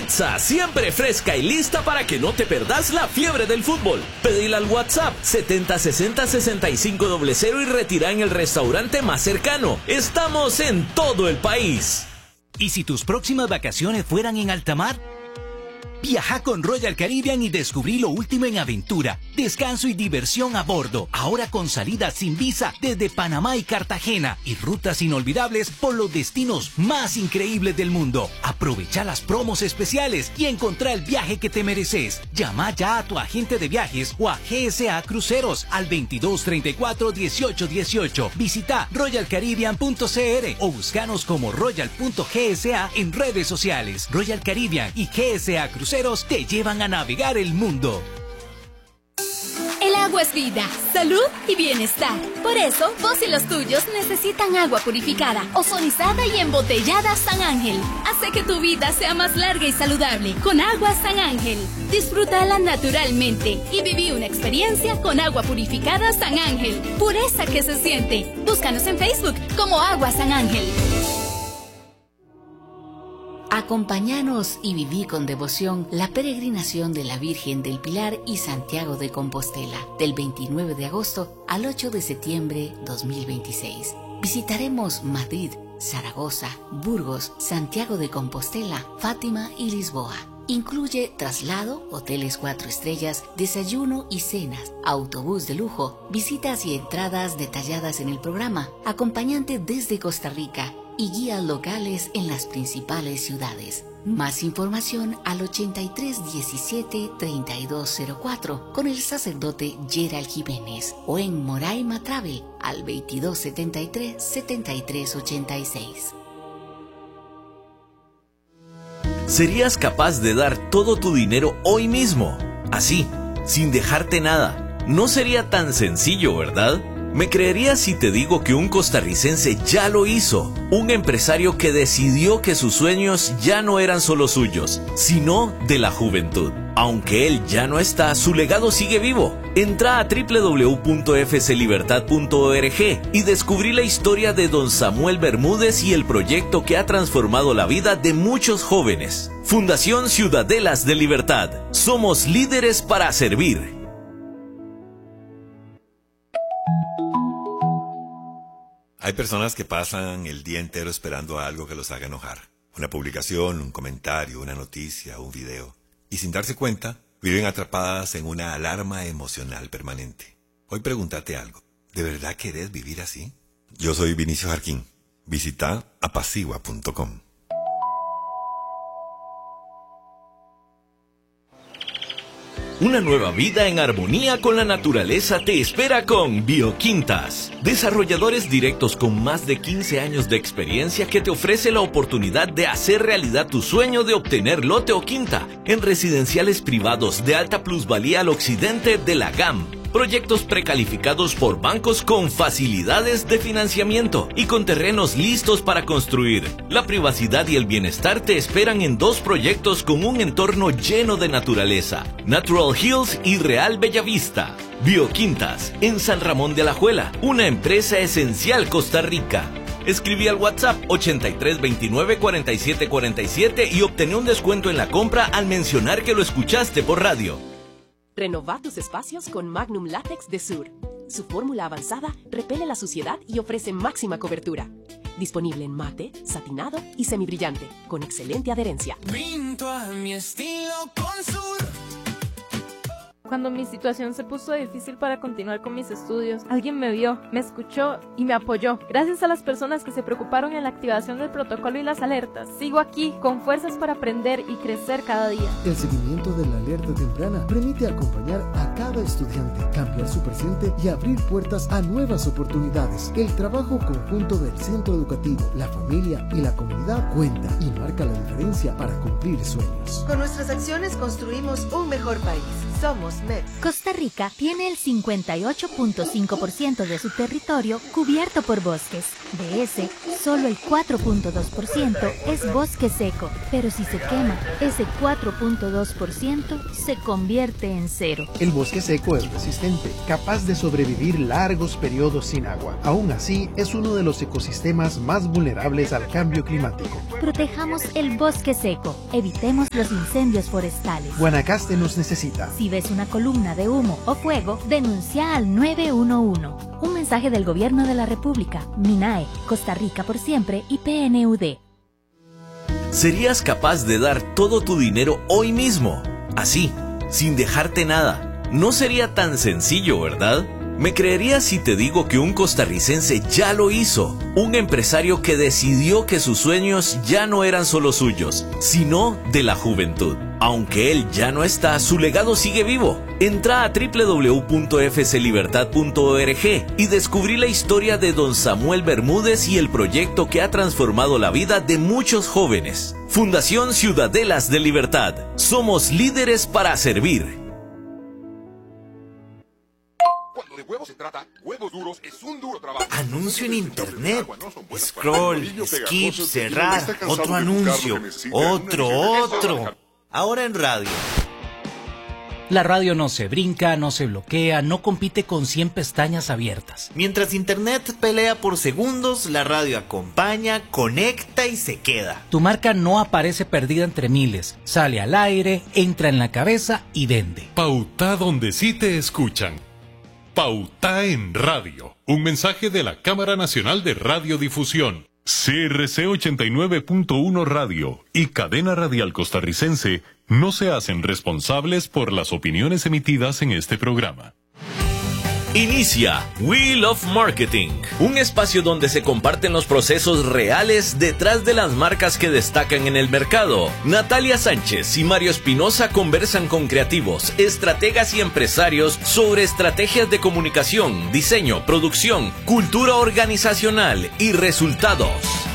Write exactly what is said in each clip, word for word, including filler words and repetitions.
Pizza, siempre fresca y lista para que no te perdas la fiebre del fútbol. Pedila al WhatsApp setenta sesenta sesenta y cinco cero cero y retira en el restaurante más cercano. Estamos en todo el país. ¿Y si tus próximas vacaciones fueran en alta mar? Viaja con Royal Caribbean y descubrí lo último en aventura, descanso y diversión a bordo. Ahora con salidas sin visa desde Panamá y Cartagena y rutas inolvidables por los destinos más increíbles del mundo. Aprovecha las promos especiales y encontrá el viaje que te mereces. Llama ya a tu agente de viajes o a G S A Cruceros al veintidós treinta y cuatro dieciocho dieciocho. Visita royal caribbean punto c r o búscanos como royal punto g s a en redes sociales. Royal Caribbean y G S A Cruceros te llevan a navegar el mundo. El agua es vida, salud y bienestar. Por eso, vos y los tuyos necesitan agua purificada, ozonizada y embotellada San Ángel. Hace que tu vida sea más larga y saludable con agua San Ángel. Disfrútala naturalmente y viví una experiencia con agua purificada San Ángel. Pureza que se siente. Búscanos en Facebook como Agua San Ángel. Acompáñanos y viví con devoción la peregrinación de la Virgen del Pilar y Santiago de Compostela, del veintinueve de agosto al ocho de septiembre dos mil veintiséis. Visitaremos Madrid, Zaragoza, Burgos, Santiago de Compostela, Fátima y Lisboa. Incluye traslado, hoteles cuatro estrellas, desayuno y cenas, autobús de lujo, visitas y entradas detalladas en el programa, acompañante desde Costa Rica y guías locales en las principales ciudades. Más información al ochenta y tres diecisiete treinta y dos cero cuatro con el sacerdote Gerald Jiménez o en Moraima Travel al veintidós setenta y tres setenta y tres ochenta y seis. ¿Serías capaz de dar todo tu dinero hoy mismo? Así, sin dejarte nada. No sería tan sencillo, ¿verdad? ¿Me creerías si te digo que un costarricense ya lo hizo? Un empresario que decidió que sus sueños ya no eran solo suyos, sino de la juventud. Aunque él ya no está, su legado sigue vivo. Entra a doble u doble u doble u punto f c libertad punto org y descubrí la historia de don Samuel Bermúdez y el proyecto que ha transformado la vida de muchos jóvenes. Fundación Ciudadelas de Libertad. Somos líderes para servir. Hay personas que pasan el día entero esperando algo que los haga enojar. Una publicación, un comentario, una noticia, un video. Y sin darse cuenta, viven atrapadas en una alarma emocional permanente. Hoy pregúntate algo. ¿De verdad querés vivir así? Yo soy Vinicio Jarquín. Visita apacigua punto com. Una nueva vida en armonía con la naturaleza te espera con Bioquintas. Desarrolladores directos con más de quince años de experiencia que te ofrece la oportunidad de hacer realidad tu sueño de obtener lote o quinta en residenciales privados de alta plusvalía al occidente de la G A M. Proyectos precalificados por bancos con facilidades de financiamiento y con terrenos listos para construir. La privacidad y el bienestar te esperan en dos proyectos con un entorno lleno de naturaleza: Natural Hills y Real Bellavista. Bioquintas, en San Ramón de Alajuela, una empresa esencial Costa Rica. Escribí al WhatsApp ochenta y tres veintinueve cuarenta y siete cuarenta y siete y obtené un descuento en la compra al mencionar que lo escuchaste por radio. Renová tus espacios con Magnum Látex de Sur. Su fórmula avanzada repele la suciedad y ofrece máxima cobertura. Disponible en mate, satinado y semibrillante, con excelente adherencia. Pinto a mi estilo con Sur. Cuando mi situación se puso difícil para continuar con mis estudios, alguien me vio, me escuchó y me apoyó. Gracias a las personas que se preocuparon en la activación del protocolo y las alertas, sigo aquí con fuerzas para aprender y crecer cada día. El seguimiento de la alerta temprana permite acompañar a cada estudiante, cambiar su presente y abrir puertas a nuevas oportunidades. El trabajo conjunto del centro educativo, la familia y la comunidad cuenta y marca la diferencia para cumplir sueños. Con nuestras acciones construimos un mejor país. Somos Costa Rica tiene el cincuenta y ocho punto cinco por ciento de su territorio cubierto por bosques. De ese, solo el cuatro punto dos por ciento es bosque seco, pero si se quema, ese cuatro punto dos por ciento se convierte en cero. El bosque seco es resistente, capaz de sobrevivir largos periodos sin agua. Aún así, es uno de los ecosistemas más vulnerables al cambio climático. Protejamos el bosque seco, evitemos los incendios forestales. Guanacaste nos necesita. Si ves una columna de humo o fuego, denuncia al nueve uno uno. Un mensaje del Gobierno de la República, MINAE, Costa Rica por siempre y P N U D. ¿Serías capaz de dar todo tu dinero hoy mismo? Así, sin dejarte nada. No sería tan sencillo, ¿verdad? ¿Me creerías si te digo que un costarricense ya lo hizo? Un empresario que decidió que sus sueños ya no eran solo suyos, sino de la juventud. Aunque él ya no está, su legado sigue vivo. Entra a doble u doble u doble u punto f c libertad punto org y descubrí la historia de don Samuel Bermúdez y el proyecto que ha transformado la vida de muchos jóvenes. Fundación Ciudadelas de Libertad. Somos líderes para servir. Cuando de huevos se trata, Huevos Duros es un duro trabajo. Anuncio en internet. Scroll, skip, cerrar. Otro anuncio. Otro, otro. Ahora en radio. La radio no se brinca, no se bloquea, no compite con cien pestañas abiertas. Mientras internet pelea por segundos, la radio acompaña, conecta y se queda. Tu marca no aparece perdida entre miles. Sale al aire, entra en la cabeza y vende. Pauta donde sí te escuchan. Pauta en radio. Un mensaje de la Cámara Nacional de Radiodifusión. C R C ochenta y nueve punto uno Radio y Cadena Radial Costarricense no se hacen responsables por las opiniones emitidas en este programa. Inicia Wheel of Marketing, un espacio donde se comparten los procesos reales detrás de las marcas que destacan en el mercado. Natalia Sánchez y Mario Espinosa conversan con creativos, estrategas y empresarios sobre estrategias de comunicación, diseño, producción, cultura organizacional y resultados.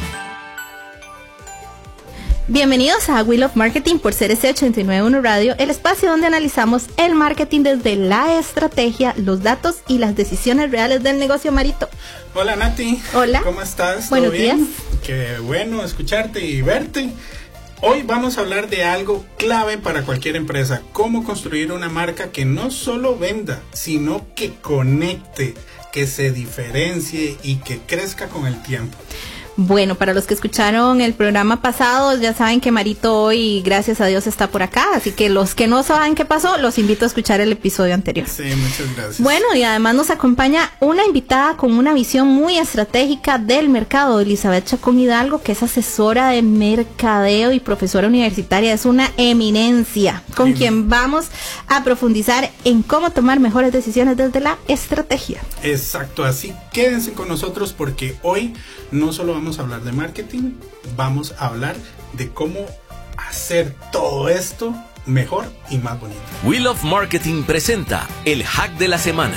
Bienvenidos a Wheel of Marketing por C R C ochenta y nueve punto uno Radio, el espacio donde analizamos el marketing desde la estrategia, los datos y las decisiones reales del negocio. Marito. Hola Nati. Hola. ¿Cómo estás? Buenos ¿Todo bien? días. Qué bueno escucharte y verte. Hoy vamos a hablar de algo clave para cualquier empresa, cómo construir una marca que no solo venda, sino que conecte, que se diferencie y que crezca con el tiempo. Bueno, para los que escucharon el programa pasado, ya saben que Marito hoy, gracias a Dios, está por acá. Así que los que no saben qué pasó, los invito a escuchar el episodio anterior. Sí, muchas gracias. Bueno, y además nos acompaña una invitada con una visión muy estratégica del mercado, Elizabeth Chacón Hidalgo, que es asesora de mercadeo y profesora universitaria. Es una eminencia con sí, quien vamos a profundizar en cómo tomar mejores decisiones desde la estrategia. Exacto, así quédense con nosotros porque hoy no solo vamos Vamos a hablar de marketing, vamos a hablar de cómo hacer todo esto mejor y más bonito. Wheel of Marketing presenta el hack de la semana.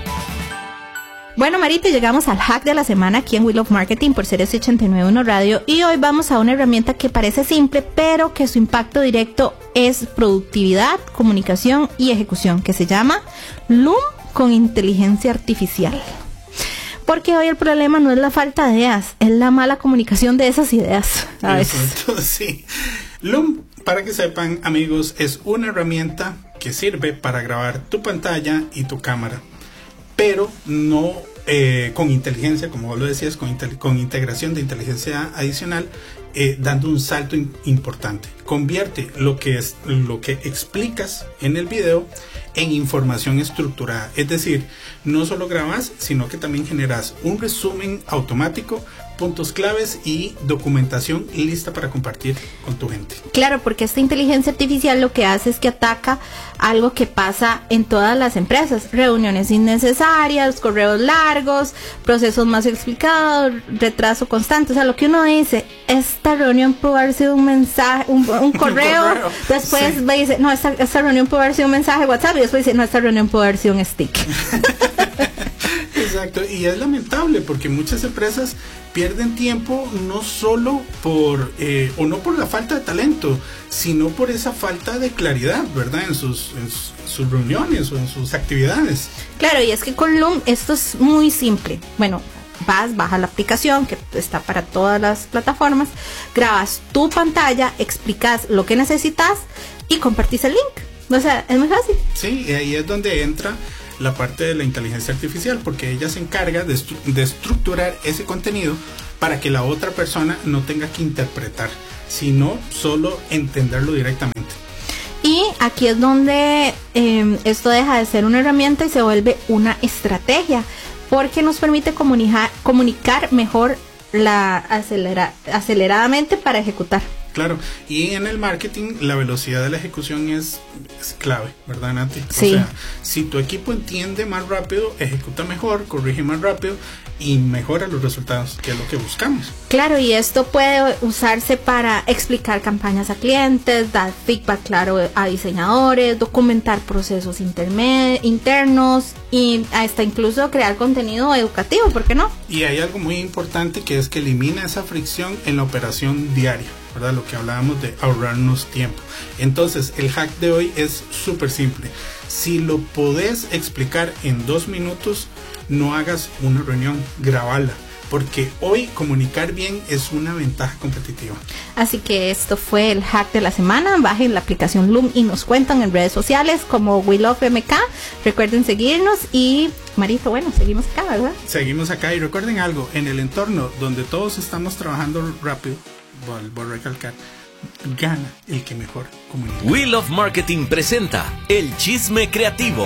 Bueno, Marita, llegamos al hack de la semana aquí en Wheel of Marketing por C R C ochenta y nueve punto uno Radio y hoy vamos a una herramienta que parece simple, pero que su impacto directo es productividad, comunicación y ejecución, que se llama Loom con inteligencia artificial. Porque hoy el problema no es la falta de ideas, es la mala comunicación de esas ideas a veces. Sí. Loom, para que sepan, amigos, es una herramienta que sirve para grabar tu pantalla y tu cámara, pero no eh, con inteligencia, como vos lo decías, con, con integración de inteligencia adicional, eh, dando un salto in importante. Convierte lo que, es, lo que explicas en el video en información estructurada, es decir, no solo grabas, sino que también generas un resumen automático, puntos claves y documentación lista para compartir con tu gente. Claro, porque esta inteligencia artificial lo que hace es que ataca algo que pasa en todas las empresas: reuniones innecesarias, correos largos, procesos más explicados, retraso constante. O sea, lo que uno dice, esta reunión pudo haber sido un mensaje, un, un, correo, un correo, después sí. dice, no, esta, esta reunión pudo haber sido un mensaje WhatsApp, y después dice, no, esta reunión pudo haber sido un stick. Exacto, y es lamentable porque muchas empresas pierden tiempo no solo por, eh, o no por la falta de talento, sino por esa falta de claridad, ¿verdad? En sus, en sus reuniones o en sus actividades. Claro, y es que con Loom esto es muy simple. Bueno, vas, bajas la aplicación que está para todas las plataformas, grabas tu pantalla, explicas lo que necesitas y compartís el link. O sea, es muy fácil. Sí, y ahí es donde entra la parte de la inteligencia artificial, porque ella se encarga de, estru- de estructurar ese contenido para que la otra persona no tenga que interpretar, sino solo entenderlo directamente. Y aquí es donde eh, esto deja de ser una herramienta y se vuelve una estrategia, porque nos permite comunicar, comunicar mejor la acelera, aceleradamente para ejecutar. Claro, y en el marketing la velocidad de la ejecución es, es clave, ¿verdad, Nati? Sí. O sea, si tu equipo entiende más rápido, ejecuta mejor, corrige más rápido y mejora los resultados, que es lo que buscamos. Claro, y esto puede usarse para explicar campañas a clientes, dar feedback claro a diseñadores, documentar procesos interme- internos y hasta incluso crear contenido educativo, ¿por qué no? Y hay algo muy importante que es que elimina esa fricción en la operación diaria, ¿verdad? Lo que hablábamos de ahorrarnos tiempo. Entonces, el hack de hoy es súper simple. Si lo podés explicar en dos minutos, no hagas una reunión, grabala, porque hoy comunicar bien es una ventaja competitiva. Así que esto fue el hack de la semana. Bajen la aplicación Loom y nos cuentan en redes sociales como We Love M K. Recuerden seguirnos y Marito, bueno, seguimos acá, ¿verdad? Seguimos acá y recuerden algo, en el entorno donde todos estamos trabajando rápido, voy a recalcar, gana el que mejor comunica. We Love Marketing presenta El Chisme Creativo.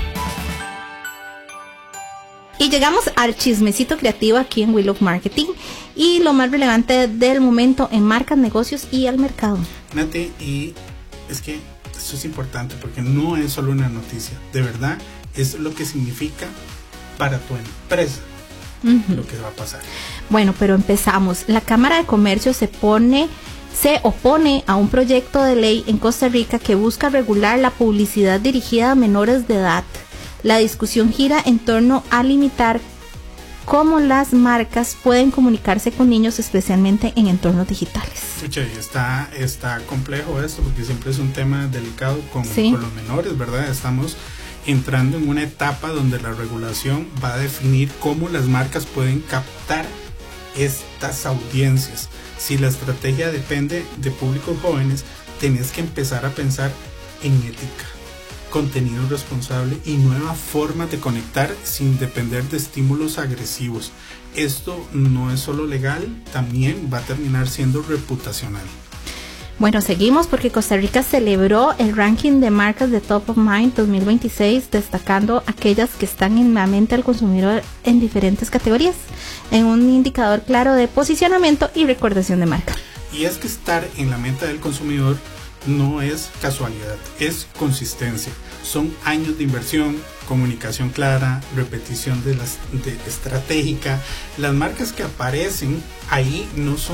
Y llegamos al chismecito creativo aquí en We Love Marketing y lo más relevante del momento en marcas, negocios y al mercado. Nati, y es que esto es importante porque no es solo una noticia, de verdad es lo que significa para tu empresa. Uh-huh. Lo que va a pasar. Bueno, pero empezamos. La Cámara de Comercio se pone, se opone a un proyecto de ley en Costa Rica que busca regular la publicidad dirigida a menores de edad. La discusión gira en torno a limitar cómo las marcas pueden comunicarse con niños, especialmente en entornos digitales. Escucha, está, está complejo esto porque siempre es un tema delicado con, sí. con los menores, ¿verdad? Estamos entrando en una etapa donde la regulación va a definir cómo las marcas pueden captar estas audiencias. Si la estrategia depende de públicos jóvenes, tenés que empezar a pensar en ética, contenido responsable y nuevas formas de conectar sin depender de estímulos agresivos. Esto no es solo legal, también va a terminar siendo reputacional. Bueno, seguimos porque Costa Rica celebró el ranking de marcas de Top of Mind dos mil veintiséis, destacando aquellas que están en la mente del consumidor en diferentes categorías, en un indicador claro de posicionamiento y recordación de marca. Y es que estar en la mente del consumidor no es casualidad, es consistencia. Son años de inversión, comunicación clara, repetición de las de estratégica. Las marcas que aparecen ahí no son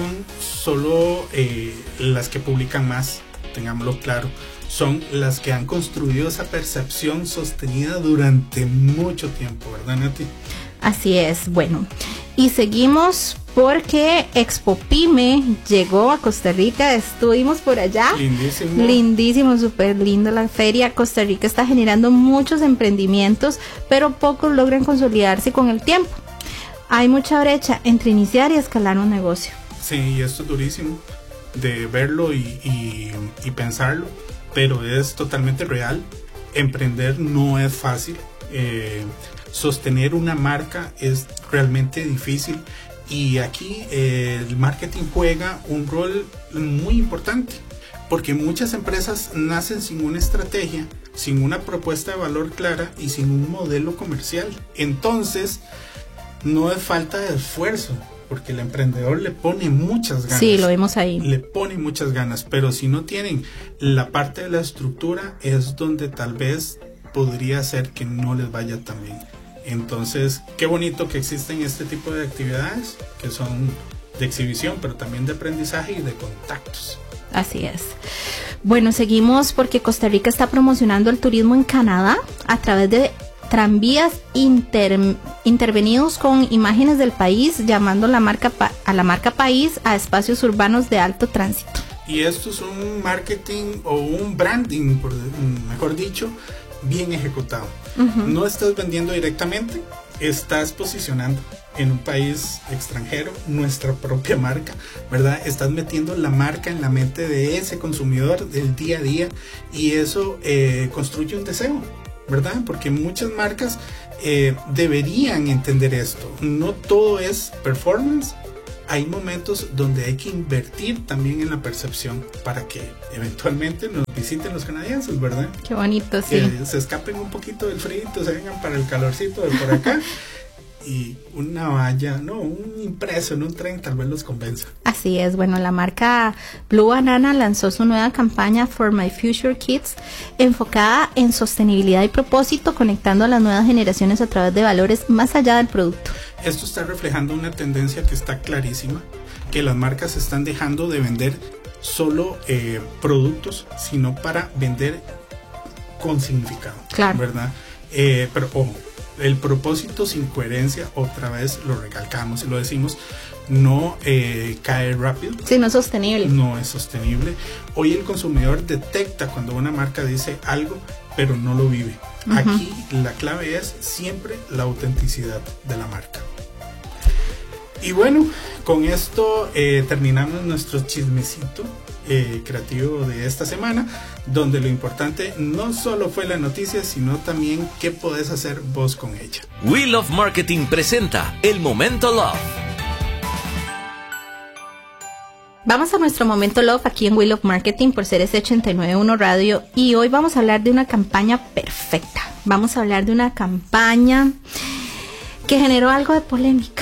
solo eh, las que publican más, tengámoslo claro, son las que han construido esa percepción sostenida durante mucho tiempo, ¿verdad, Nati? Así es, bueno, y seguimos porque Expo Pyme llegó a Costa Rica, estuvimos por allá. Lindísimo. Lindísimo, súper linda la feria. Costa Rica está generando muchos emprendimientos, pero pocos logran consolidarse con el tiempo. Hay mucha brecha entre iniciar y escalar un negocio. Sí, y esto es durísimo de verlo y, y, y pensarlo, pero es totalmente real. Emprender no es fácil. Eh, sostener una marca es realmente difícil. Y aquí eh, el marketing juega un rol muy importante, porque muchas empresas nacen sin una estrategia, sin una propuesta de valor clara y sin un modelo comercial. Entonces, no es falta de esfuerzo, porque el emprendedor le pone muchas ganas. Sí, lo vemos ahí. Le pone muchas ganas, pero si no tienen la parte de la estructura, es donde tal vez podría ser que no les vaya tan bien. Entonces, qué bonito que existen este tipo de actividades que son de exhibición, pero también de aprendizaje y de contactos. Así es. Bueno, seguimos porque Costa Rica está promocionando el turismo en Canadá a través de tranvías inter, intervenidos con imágenes del país, llamando la marca pa, a la marca país a espacios urbanos de alto tránsito. Y esto es un marketing o un branding, por, mejor dicho, bien ejecutado. Uh-huh. No estás vendiendo directamente, estás posicionando en un país extranjero nuestra propia marca, ¿verdad? Estás metiendo la marca en la mente de ese consumidor del día a día, y eso eh, construye un deseo, ¿verdad? Porque muchas marcas eh, deberían entender esto. No todo es performance. Hay momentos donde hay que invertir también en la percepción para que eventualmente nos visiten los canadienses, ¿verdad? Qué bonito, sí. Que se escapen un poquito del frío, se vengan para el calorcito de por acá. Y una valla, no, un impreso en un tren tal vez los convenza. Así es, bueno, la marca Blue Banana lanzó su nueva campaña For My Future Kids, enfocada en sostenibilidad y propósito, conectando a las nuevas generaciones a través de valores más allá del producto. Esto está reflejando una tendencia que está clarísima, que las marcas están dejando de vender solo eh, productos, sino para vender con significado, claro, ¿verdad? Eh, pero ojo, el propósito sin coherencia, otra vez lo recalcamos y lo decimos, no eh, cae rápido. Sí, no es sostenible. No es sostenible. Hoy el consumidor detecta cuando una marca dice algo, pero no lo vive. Uh-huh. Aquí la clave es siempre la autenticidad de la marca. Y bueno, con esto eh, terminamos nuestro chismecito eh, creativo de esta semana, donde lo importante no solo fue la noticia, sino también qué podés hacer vos con ella. We Love Marketing presenta el Momento Love. Vamos a nuestro Momento Love aquí en We Love Marketing por C R C ochenta y nueve punto uno Radio, y hoy vamos a hablar de una campaña perfecta. Vamos a hablar de una campaña que generó algo de polémica.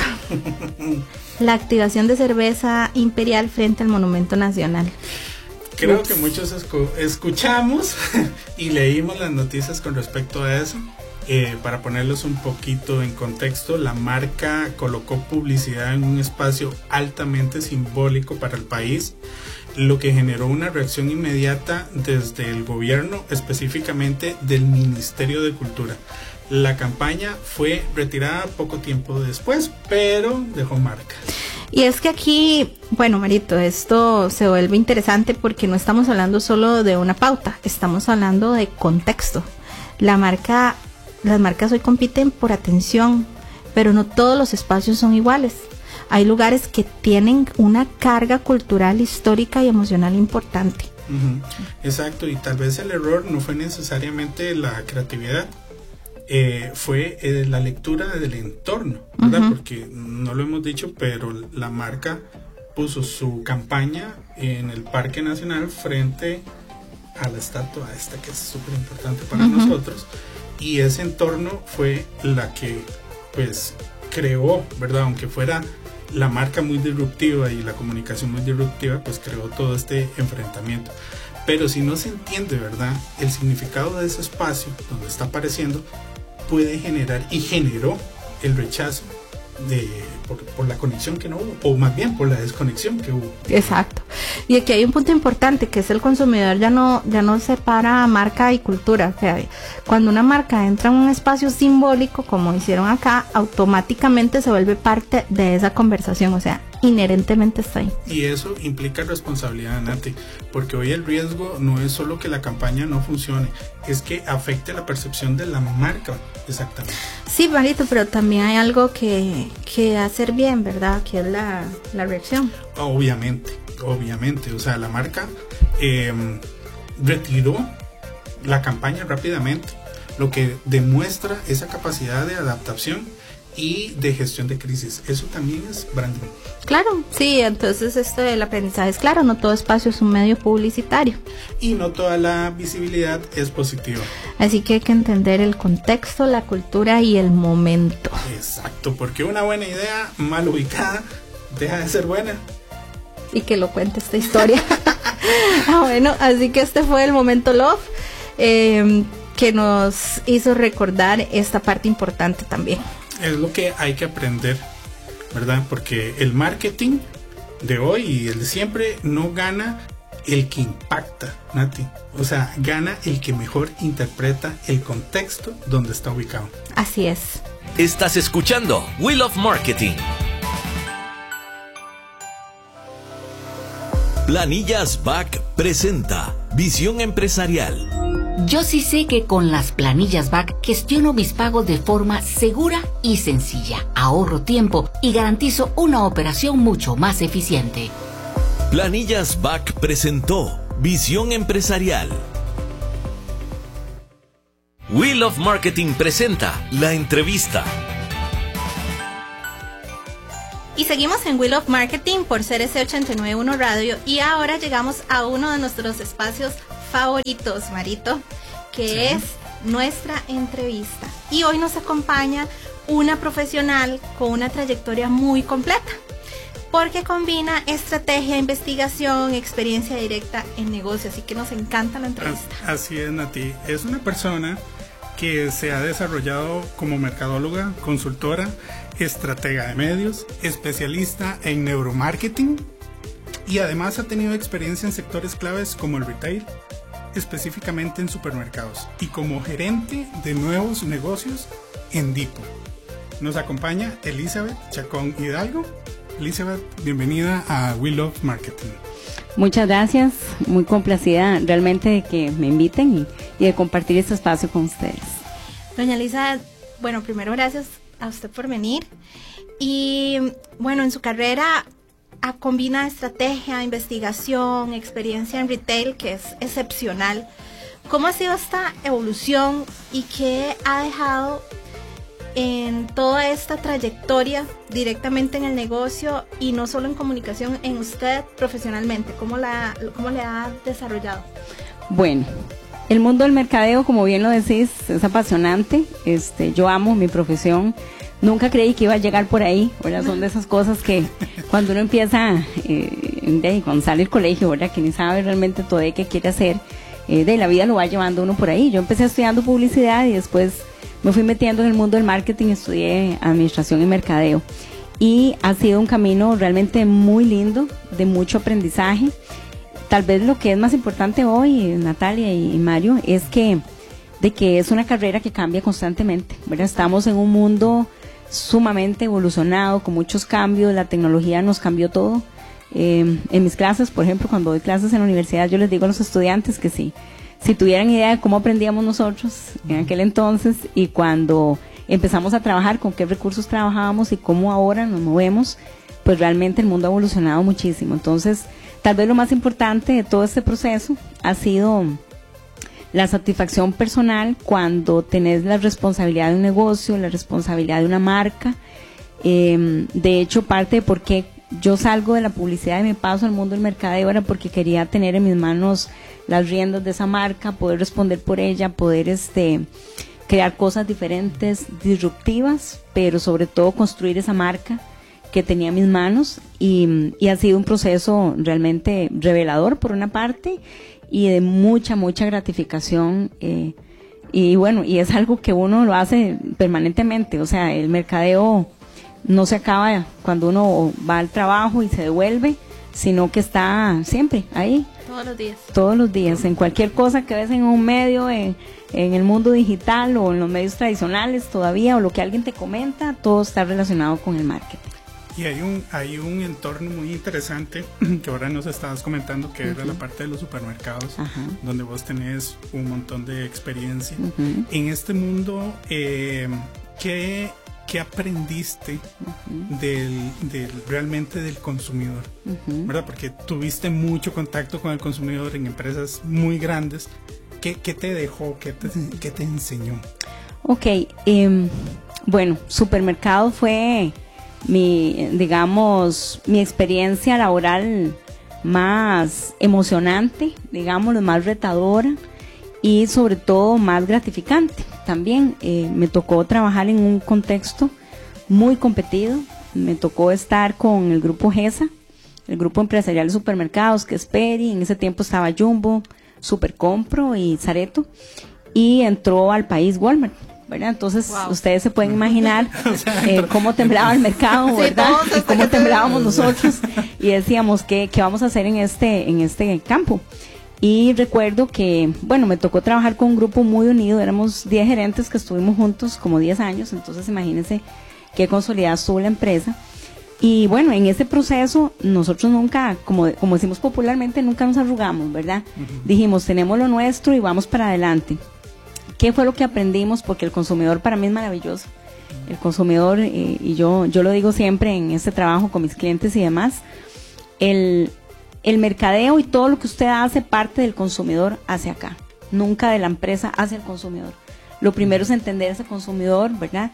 La activación de cerveza Imperial frente al Monumento Nacional. Creo Ups. que muchos escu- escuchamos y leímos las noticias con respecto a eso. Eh, para ponerlos un poquito en contexto, la marca colocó publicidad en un espacio altamente simbólico para el país, lo que generó una reacción inmediata desde el gobierno, específicamente del Ministerio de Cultura. La campaña fue retirada poco tiempo después, pero dejó marca. Y es que aquí, bueno, Marito, esto se vuelve interesante porque no estamos hablando solo de una pauta, estamos hablando de contexto. La marca, las marcas hoy compiten por atención, pero no todos los espacios son iguales. Hay lugares que tienen una carga cultural, histórica y emocional importante. Uh-huh. Exacto, y tal vez el error no fue necesariamente la creatividad. Eh, fue eh, la lectura del entorno, ¿verdad? Uh-huh. Porque no lo hemos dicho, pero la marca puso su campaña en el Parque Nacional frente a la estatua esta, que es súper importante para uh-huh. nosotros, y ese entorno fue la que pues creó, ¿verdad? Aunque fuera la marca muy disruptiva y la comunicación muy disruptiva, pues creó todo este enfrentamiento. Pero si no se entiende, ¿verdad?, el significado de ese espacio donde está apareciendo, puede generar y generó el rechazo de por, por la conexión que no hubo, o más bien por la desconexión que hubo. Exacto. Y aquí hay un punto importante, que es el consumidor ya no ya no separa marca y cultura. O sea, cuando una marca entra en un espacio simbólico, como hicieron acá, automáticamente se vuelve parte de esa conversación, o sea, inherentemente está ahí. Y eso implica responsabilidad, Nati, porque hoy el riesgo no es solo que la campaña no funcione, es que afecte la percepción de la marca. Exactamente. Sí, Marito, pero también hay algo que, que hacer bien, ¿verdad? Que es la, la reacción. Obviamente, obviamente, o sea, la marca eh, retiró la campaña rápidamente, lo que demuestra esa capacidad de adaptación y de gestión de crisis. Eso también es branding. Claro, sí, entonces esto del aprendizaje es claro, no todo espacio es un medio publicitario. Y no toda la visibilidad es positiva. Así que hay que entender el contexto, la cultura y el momento. Exacto, porque una buena idea mal ubicada deja de ser buena. Y que lo cuente esta historia. Ah, bueno, así que este fue el Momento Love, eh, que nos hizo recordar esta parte importante también. Es lo que hay que aprender, ¿verdad? Porque el marketing de hoy y el de siempre no gana el que impacta, Nati. O sea, gana el que mejor interpreta el contexto donde está ubicado. Así es. Estás escuchando Wheel of Marketing. Planillas B A C presenta Visión Empresarial. Yo sí sé que con las planillas B A C gestiono mis pagos de forma segura y sencilla. Ahorro tiempo y garantizo una operación mucho más eficiente. Planillas B A C presentó Visión Empresarial. Wheel of Marketing presenta La Entrevista. Y seguimos en Wheel of Marketing por C R C ochenta y nueve punto uno Radio y ahora llegamos a uno de nuestros espacios favoritos, Marito, que sí. es nuestra entrevista. Y hoy nos acompaña una profesional con una trayectoria muy completa, porque combina estrategia, investigación, experiencia directa en negocio, así que nos encanta la entrevista. Así es, Nati. Es una persona que se ha desarrollado como mercadóloga, consultora, estratega de medios, especialista en neuromarketing y además ha tenido experiencia en sectores claves como el retail, específicamente en supermercados, y como gerente de nuevos negocios en Dipo. Nos acompaña Elizabeth Chacón Hidalgo. Elizabeth, bienvenida a Wheel of Marketing. Muchas gracias, muy complacida realmente de que me inviten y, y de compartir este espacio con ustedes. Doña Elizabeth, bueno, primero gracias a usted por venir. Y bueno, en su carrera a, combina estrategia, investigación, experiencia en retail, que es excepcional. ¿Cómo ha sido esta evolución y qué ha dejado en toda esta trayectoria directamente en el negocio y no solo en comunicación, en usted profesionalmente? ¿Cómo la, cómo le ha desarrollado? Bueno, el mundo del mercadeo, como bien lo decís, es apasionante. Este, yo amo mi profesión. Nunca creí que iba a llegar por ahí, ¿verdad? Son de esas cosas que cuando uno empieza, eh, de, cuando sale del colegio, ¿verdad? Que ni sabe realmente todavía qué quiere hacer, eh, de la vida lo va llevando uno por ahí. Yo empecé estudiando publicidad y después me fui metiendo en el mundo del marketing, estudié administración y mercadeo. Y ha sido un camino realmente muy lindo, de mucho aprendizaje. Tal vez lo que es más importante hoy, Natalia y Mario, es que, de que es una carrera que cambia constantemente, ¿verdad? Estamos en un mundo sumamente evolucionado, con muchos cambios, la tecnología nos cambió todo. Eh, en mis clases, por ejemplo, cuando doy clases en la universidad, yo les digo a los estudiantes que sí, si tuvieran idea de cómo aprendíamos nosotros en aquel entonces y cuando empezamos a trabajar, con qué recursos trabajábamos y cómo ahora nos movemos, pues realmente el mundo ha evolucionado muchísimo. Entonces, tal vez lo más importante de todo este proceso ha sido la satisfacción personal cuando tenés la responsabilidad de un negocio, la responsabilidad de una marca. Eh, de hecho, parte de por qué yo salgo de la publicidad y me paso al mundo del mercadeo era porque quería tener en mis manos las riendas de esa marca, poder responder por ella, poder este crear cosas diferentes, disruptivas, pero sobre todo construir esa marca que tenía en mis manos y, y ha sido un proceso realmente revelador por una parte y de mucha, mucha gratificación eh, y bueno, y es algo que uno lo hace permanentemente, o sea, el mercadeo no se acaba cuando uno va al trabajo y se devuelve, sino que está siempre ahí. Todos los días. Todos los días, en cualquier cosa que ves en un medio, en, en el mundo digital o en los medios tradicionales todavía, o lo que alguien te comenta, todo está relacionado con el marketing. Y hay un, hay un entorno muy interesante que ahora nos estabas comentando, que uh-huh. era la parte de los supermercados, uh-huh. donde vos tenés un montón de experiencia. Uh-huh. En este mundo, eh, ¿qué, qué aprendiste uh-huh. del, del, realmente del consumidor? Uh-huh. ¿Verdad? Porque tuviste mucho contacto con el consumidor en empresas muy grandes. ¿Qué, qué te dejó? ¿Qué te, qué te enseñó? Ok, eh, bueno, supermercado fue mi, digamos, mi experiencia laboral más emocionante, digamos, más retadora y sobre todo más gratificante. También eh, me tocó trabajar en un contexto muy competido, me tocó estar con el grupo GESA, el grupo empresarial de supermercados, que es Peri, en ese tiempo estaba Jumbo, Supercompro y Sareto, y entró al país Walmart, ¿verdad? Entonces, wow. Ustedes se pueden imaginar eh, cómo temblaba el mercado, ¿verdad? Sí, y cómo temblábamos nosotros y decíamos, ¿qué, qué vamos a hacer en este, en este campo? Y recuerdo que, bueno, me tocó trabajar con un grupo muy unido, éramos diez gerentes que estuvimos juntos como diez años, entonces imagínense qué consolidada estuvo la empresa. Y bueno, en ese proceso nosotros nunca, como, como decimos popularmente, nunca nos arrugamos, ¿verdad? Uh-huh. Dijimos, tenemos lo nuestro y vamos para adelante. ¿Qué fue lo que aprendimos? Porque el consumidor para mí es maravilloso. El consumidor, eh, y yo, yo lo digo siempre en este trabajo con mis clientes y demás, el... El mercadeo y todo lo que usted hace parte del consumidor hacia acá, nunca de la empresa hacia el consumidor. Lo primero es entender a ese consumidor, ¿verdad?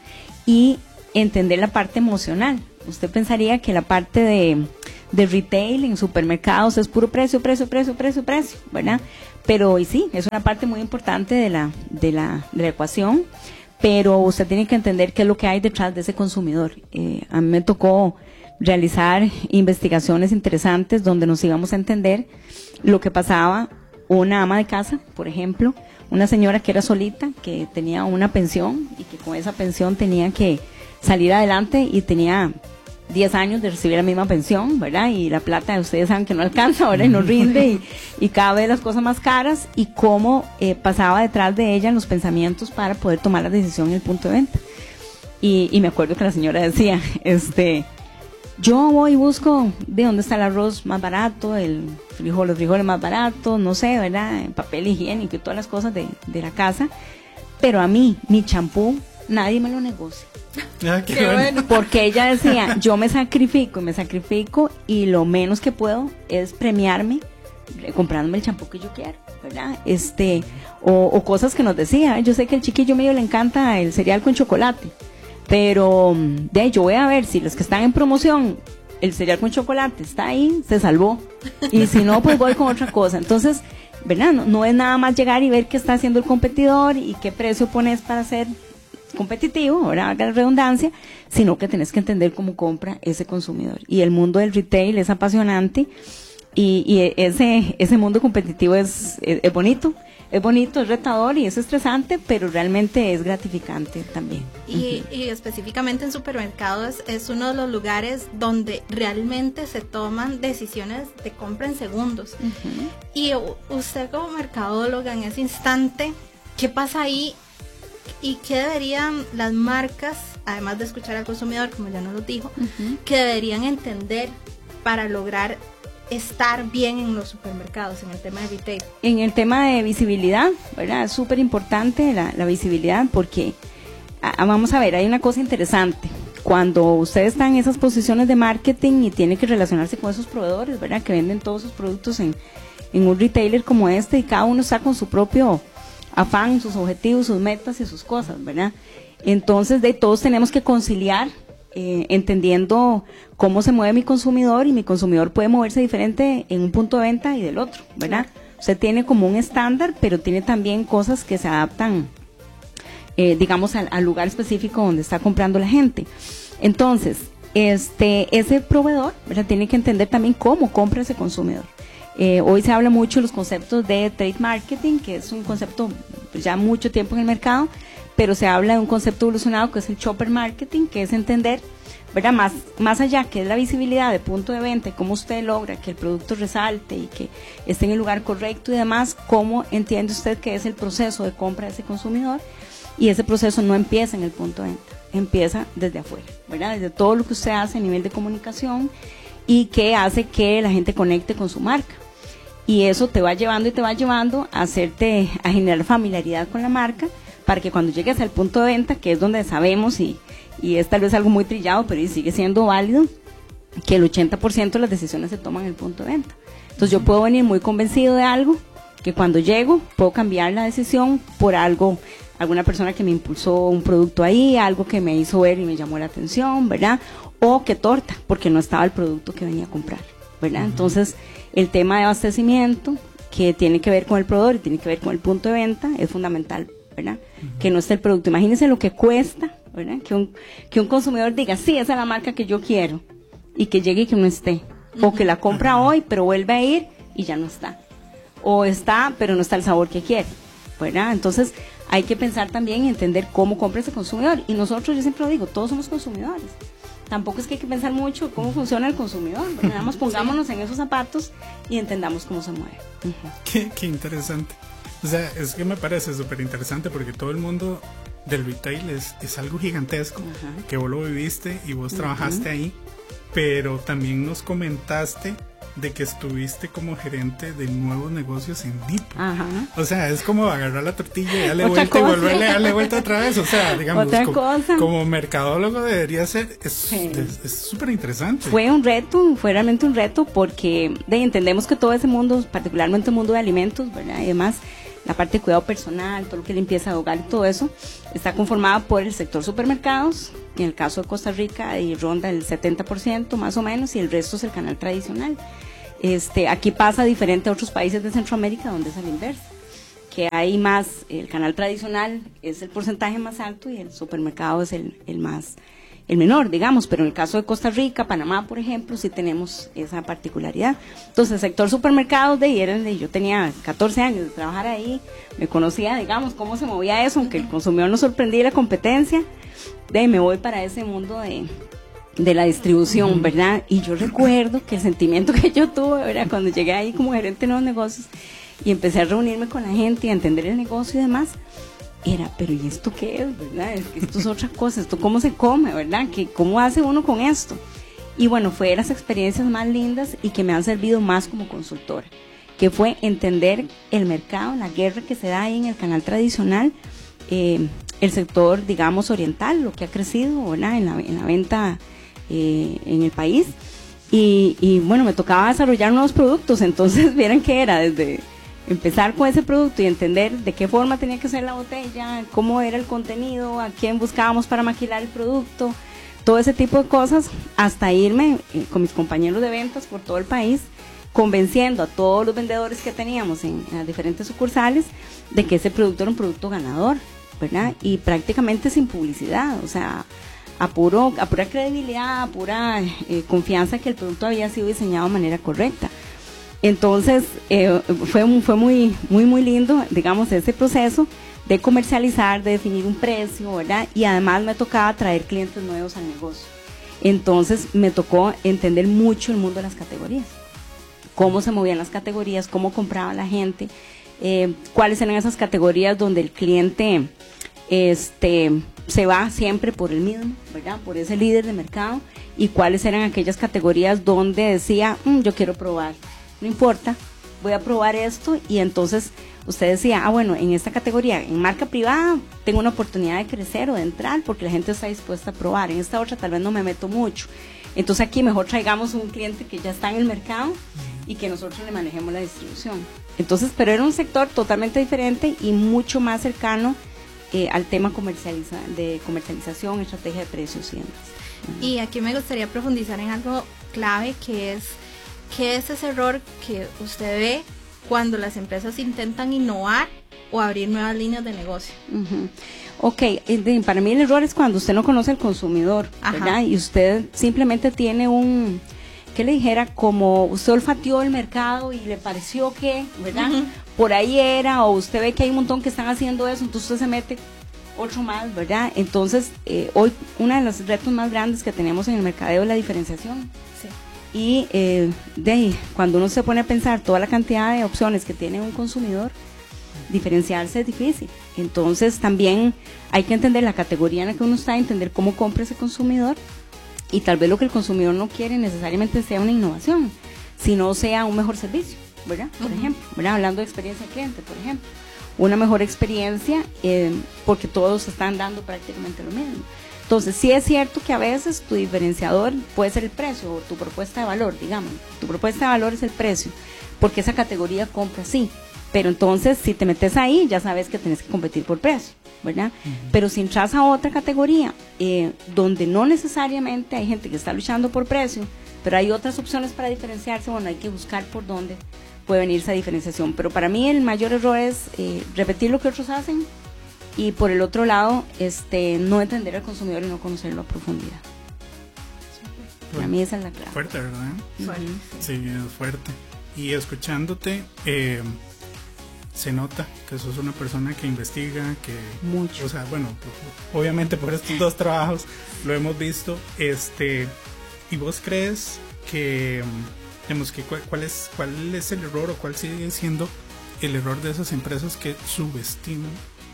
Y entender la parte emocional. Usted pensaría que la parte de, de retail en supermercados es puro precio, precio, precio, precio, precio, ¿verdad? Pero y sí, es una parte muy importante de la, de la, de la ecuación, pero usted tiene que entender qué es lo que hay detrás de ese consumidor. Eh, a mí me tocó realizar investigaciones interesantes donde nos íbamos a entender lo que pasaba una ama de casa, por ejemplo, una señora que era solita, que tenía una pensión y que con esa pensión tenía que salir adelante y tenía diez años de recibir la misma pensión, ¿verdad? Y la plata, ustedes saben que no alcanza, ¿verdad? Y no rinde y, y cada vez las cosas más caras y cómo eh, pasaba detrás de ella en los pensamientos para poder tomar la decisión en el punto de venta. Y, y me acuerdo que la señora decía, este... yo voy y busco de dónde está el arroz más barato, el frijol, los frijoles más baratos, no sé, ¿verdad? El papel higiénico y todas las cosas de, de la casa. Pero a mí, mi champú, nadie me lo negocia. Ah, qué qué bueno. Porque ella decía, yo me sacrifico y me sacrifico y lo menos que puedo es premiarme comprándome el champú que yo quiero, ¿verdad? Este, o, o cosas que nos decía. Yo sé que al chiquillo mío le encanta el cereal con chocolate. Pero de ahí yo voy a ver si los que están en promoción, el cereal con chocolate está ahí, se salvó. Y si no, pues voy con otra cosa. Entonces, ¿verdad? No, no es nada más llegar y ver qué está haciendo el competidor y qué precio pones para ser competitivo, ¿verdad? Haga la redundancia, sino que tenés que entender cómo compra ese consumidor. Y el mundo del retail es apasionante y, y ese, ese mundo competitivo es, es, es bonito. Es bonito, es retador y es estresante, pero realmente es gratificante también. Y, uh-huh. y específicamente en supermercados es uno de los lugares donde realmente se toman decisiones de compra en segundos. Uh-huh. Y usted como mercadóloga en ese instante, ¿qué pasa ahí? ¿Y qué deberían las marcas, además de escuchar al consumidor, como ya nos lo dijo, uh-huh. que deberían entender para lograr estar bien en los supermercados, en el tema de retail? En el tema de visibilidad, ¿verdad? Es súper importante la, la visibilidad porque, a, vamos a ver, hay una cosa interesante. Cuando usted está en esas posiciones de marketing y tiene que relacionarse con esos proveedores, ¿verdad? Que venden todos sus productos en, en un retailer como este y cada uno está con su propio afán, sus objetivos, sus metas y sus cosas, ¿verdad? Entonces, de todos tenemos que conciliar Eh, entendiendo cómo se mueve mi consumidor y mi consumidor puede moverse diferente en un punto de venta y del otro, ¿verdad? Usted tiene como un estándar, pero tiene también cosas que se adaptan, eh, digamos, al, al lugar específico donde está comprando la gente. Entonces, este, ese proveedor, ¿verdad? Tiene que entender también cómo compra ese consumidor. Eh, hoy se habla mucho de los conceptos de trade marketing, que es un concepto pues, ya mucho tiempo en el mercado, pero se habla de un concepto evolucionado que es el shopper marketing, que es entender, ¿verdad? Más, más allá que es la visibilidad de punto de venta y cómo usted logra que el producto resalte y que esté en el lugar correcto y demás, cómo entiende usted que es el proceso de compra de ese consumidor, y ese proceso no empieza en el punto de venta, empieza desde afuera, ¿verdad? Desde todo lo que usted hace a nivel de comunicación y que hace que la gente conecte con su marca. Y eso te va llevando y te va llevando a hacerte, a generar familiaridad con la marca, para que cuando llegues al punto de venta, que es donde sabemos, y, y es tal vez algo muy trillado, pero sigue siendo válido, que el ochenta por ciento de las decisiones se toman en el punto de venta. Entonces yo puedo venir muy convencido de algo, que cuando llego puedo cambiar la decisión por algo, alguna persona que me impulsó un producto ahí, algo que me hizo ver y me llamó la atención, ¿verdad? O que torta, porque no estaba el producto que venía a comprar, ¿verdad? Uh-huh. Entonces el tema de abastecimiento, que tiene que ver con el proveedor y tiene que ver con el punto de venta, es fundamental, ¿verdad? Uh-huh. Que no esté el producto. Imagínense lo que cuesta, ¿verdad? Que un, que un consumidor diga, sí, esa es la marca que yo quiero, y que llegue y que no esté. Uh-huh. O que la compra uh-huh. hoy, pero vuelve a ir y ya no está. O está, pero no está el sabor que quiere, ¿verdad? Entonces, hay que pensar también y entender cómo compra ese consumidor. Y nosotros, yo siempre lo digo, todos somos consumidores. Tampoco es que hay que pensar mucho cómo funciona el consumidor, ¿verdad? Nada más pongámonos sí. en esos zapatos y entendamos cómo se mueve. Uh-huh. Qué, qué interesante. O sea, es que me parece súper interesante porque todo el mundo del retail es, es algo gigantesco, uh-huh. que vos lo viviste y vos uh-huh. trabajaste ahí, pero también nos comentaste de que estuviste como gerente de nuevos negocios en Nipo. Ajá. O sea, es como agarrar la tortilla y darle otra vuelta cosa. y volverle a darle vuelta otra vez. O sea, digamos, otra como, cosa. como mercadólogo debería ser, es súper sí. interesante. Fue un reto, fue realmente un reto porque de, entendemos que todo ese mundo, particularmente el mundo de alimentos, ¿verdad? Y además la parte de cuidado personal, todo lo que limpieza de hogar y todo eso, está conformada por el sector supermercados, en el caso de Costa Rica y ronda el setenta por ciento más o menos, y el resto es el canal tradicional. Este, aquí pasa diferente a otros países de Centroamérica donde es al inverso, que hay más, el canal tradicional es el porcentaje más alto y el supermercado es el, el más, el menor, digamos, pero en el caso de Costa Rica, Panamá, por ejemplo, sí tenemos esa particularidad. Entonces, el sector supermercados, de ahí era de, yo tenía catorce años de trabajar ahí, me conocía, digamos, cómo se movía eso, aunque el consumidor no sorprendía la competencia, de ahí me voy para ese mundo de... de la distribución, uh-huh. ¿verdad? Y yo recuerdo que el sentimiento que yo tuve, ¿verdad? Cuando llegué ahí como gerente de nuevos negocios y empecé a reunirme con la gente y a entender el negocio y demás, era, pero ¿y esto qué es, verdad? Es que esto es otra cosa, esto cómo se come, ¿verdad? ¿Que cómo hace uno con esto? Y bueno, fue de las experiencias más lindas y que me han servido más como consultora, que fue entender el mercado, la guerra que se da ahí en el canal tradicional, eh, el sector, digamos, oriental, lo que ha crecido, ¿verdad? En la, en la venta Eh, en el país y, y bueno, me tocaba desarrollar nuevos productos, entonces vieran que era desde empezar con ese producto y entender de qué forma tenía que ser la botella, cómo era el contenido, a quién buscábamos para maquilar el producto, todo ese tipo de cosas, hasta irme eh, con mis compañeros de ventas por todo el país, convenciendo a todos los vendedores que teníamos en, en las diferentes sucursales de que ese producto era un producto ganador, ¿verdad? Y prácticamente sin publicidad, o sea, A, puro, a pura credibilidad, a pura eh, confianza que el producto había sido diseñado de manera correcta. Entonces, eh, fue, fue muy, muy, muy lindo, digamos, ese proceso de comercializar, de definir un precio, ¿verdad? Y además me tocaba traer clientes nuevos al negocio. Entonces, me tocó entender mucho el mundo de las categorías. Cómo se movían las categorías, cómo compraba la gente, eh, cuáles eran esas categorías donde el cliente... este se va siempre por el mismo, ¿verdad? Por ese líder de mercado, y cuáles eran aquellas categorías donde decía, mmm, yo quiero probar, no importa, voy a probar esto, y entonces usted decía, ah, bueno, en esta categoría, en marca privada, tengo una oportunidad de crecer o de entrar, porque la gente está dispuesta a probar, en esta otra tal vez no me meto mucho, entonces aquí mejor traigamos un cliente que ya está en el mercado, y que nosotros le manejemos la distribución. Entonces, pero era un sector totalmente diferente, y mucho más cercano Eh, al tema comercializa, de comercialización, estrategia de precios y demás. Y aquí me gustaría profundizar en algo clave, que es ¿qué es ese error que usted ve cuando las empresas intentan innovar o abrir nuevas líneas de negocio? Uh-huh. Ok, de, para mí el error es cuando usted no conoce al consumidor, ¿verdad? Y usted simplemente tiene un, ¿qué le dijera? Como usted olfateó el mercado y le pareció que, ¿verdad? Uh-huh. Por ahí era, o usted ve que hay un montón que están haciendo eso, entonces usted se mete otro más, ¿verdad? Entonces, eh, hoy uno de los retos más grandes que tenemos en el mercadeo es la diferenciación. Sí. Y eh, de ahí, cuando uno se pone a pensar toda la cantidad de opciones que tiene un consumidor, diferenciarse es difícil. Entonces, también hay que entender la categoría en la que uno está, entender cómo compra ese consumidor, y tal vez lo que el consumidor no quiere necesariamente sea una innovación, sino sea un mejor servicio, ¿verdad? Por uh-huh. ejemplo, ¿verdad? Hablando de experiencia de cliente, por ejemplo, una mejor experiencia, eh, porque todos están dando prácticamente lo mismo. Entonces, sí es cierto que a veces tu diferenciador puede ser el precio, o tu propuesta de valor, digamos, tu propuesta de valor es el precio, porque esa categoría compra sí, pero entonces si te metes ahí, ya sabes que tienes que competir por precio, ¿verdad? Uh-huh. Pero si entras a otra categoría, eh, donde no necesariamente hay gente que está luchando por precio, pero hay otras opciones para diferenciarse, bueno, hay que buscar por dónde puede venir esa diferenciación. Pero para mí el mayor error es eh, repetir lo que otros hacen, y por el otro lado, este, no entender al consumidor y no conocerlo a profundidad. Para mí esa es la clave. Fuerte, ¿verdad? Fuerte. Sí, es fuerte. Y escuchándote, eh, se nota que sos una persona que investiga, que mucho, o sea, bueno, obviamente por estos dos trabajos lo hemos visto, este, y vos crees que, digamos, que cuál, cuál es cuál es el error o cuál sigue siendo el error de esas empresas que subestiman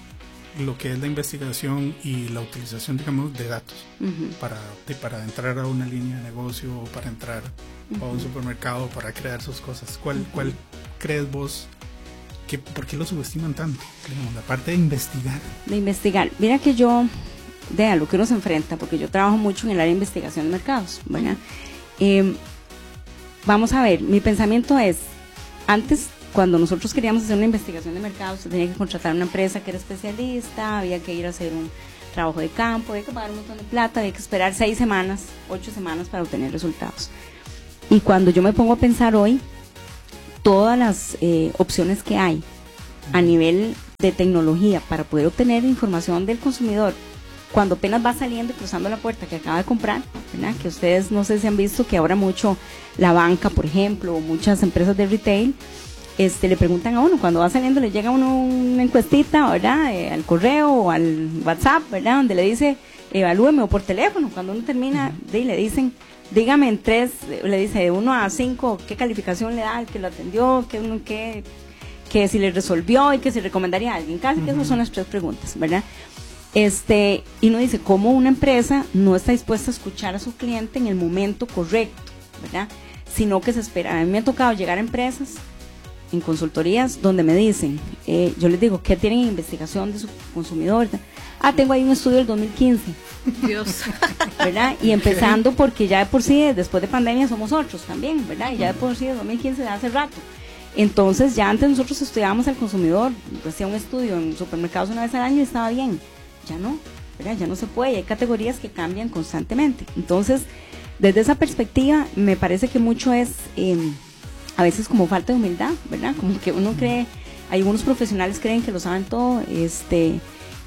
lo que es la investigación y la utilización, digamos, de datos uh-huh. para, de, para entrar a una línea de negocio o para entrar uh-huh. a un supermercado, para crear sus cosas. ¿Cuál, uh-huh. cuál crees vos? Que, ¿Por qué lo subestiman tanto? Digamos, la parte de investigar. De investigar. Mira que yo, de a lo que uno se enfrenta, porque yo trabajo mucho en el área de investigación de mercados, ¿verdad? Uh-huh. Eh, vamos a ver, mi pensamiento es, antes, cuando nosotros queríamos hacer una investigación de mercados, se tenía que contratar una empresa que era especialista, había que ir a hacer un trabajo de campo, había que pagar un montón de plata, había que esperar seis semanas, ocho semanas para obtener resultados. Y cuando yo me pongo a pensar hoy, todas las eh, opciones que hay a nivel de tecnología para poder obtener información del consumidor cuando apenas va saliendo y cruzando la puerta que acaba de comprar, ¿verdad? Que ustedes no sé si han visto que ahora mucho la banca, por ejemplo, o muchas empresas de retail, este, le preguntan a uno, cuando va saliendo le llega a uno una encuestita, ¿verdad? Eh, al correo o al WhatsApp, ¿verdad? Donde le dice, evalúeme, o por teléfono, cuando uno termina, de, le dicen, dígame en tres, le dice de uno a cinco, qué calificación le da al que lo atendió, que uno que, que si le resolvió y que si recomendaría a alguien, casi uh-huh. que esas son las tres preguntas, ¿verdad? Este, y uno dice, ¿cómo una empresa no está dispuesta a escuchar a su cliente en el momento correcto, ¿verdad? Sino que se espera. A mí me ha tocado llegar a empresas en consultorías donde me dicen, eh, yo les digo, ¿qué tienen en investigación de su consumidor? Ah, tengo ahí un estudio del dos mil quince. Dios. ¿Verdad? Y empezando porque ya de por sí, después de pandemia somos otros también, ¿verdad? Y ya de por sí, dos mil quince de hace rato. Entonces, ya antes nosotros estudiábamos al consumidor, hacía un estudio en supermercados una vez al año y estaba bien. Ya no, ¿verdad? Ya no se puede, hay categorías que cambian constantemente. Entonces, desde esa perspectiva, me parece que mucho es... Eh, a veces como falta de humildad, ¿verdad? Como que uno cree, algunos profesionales creen que lo saben todo, este,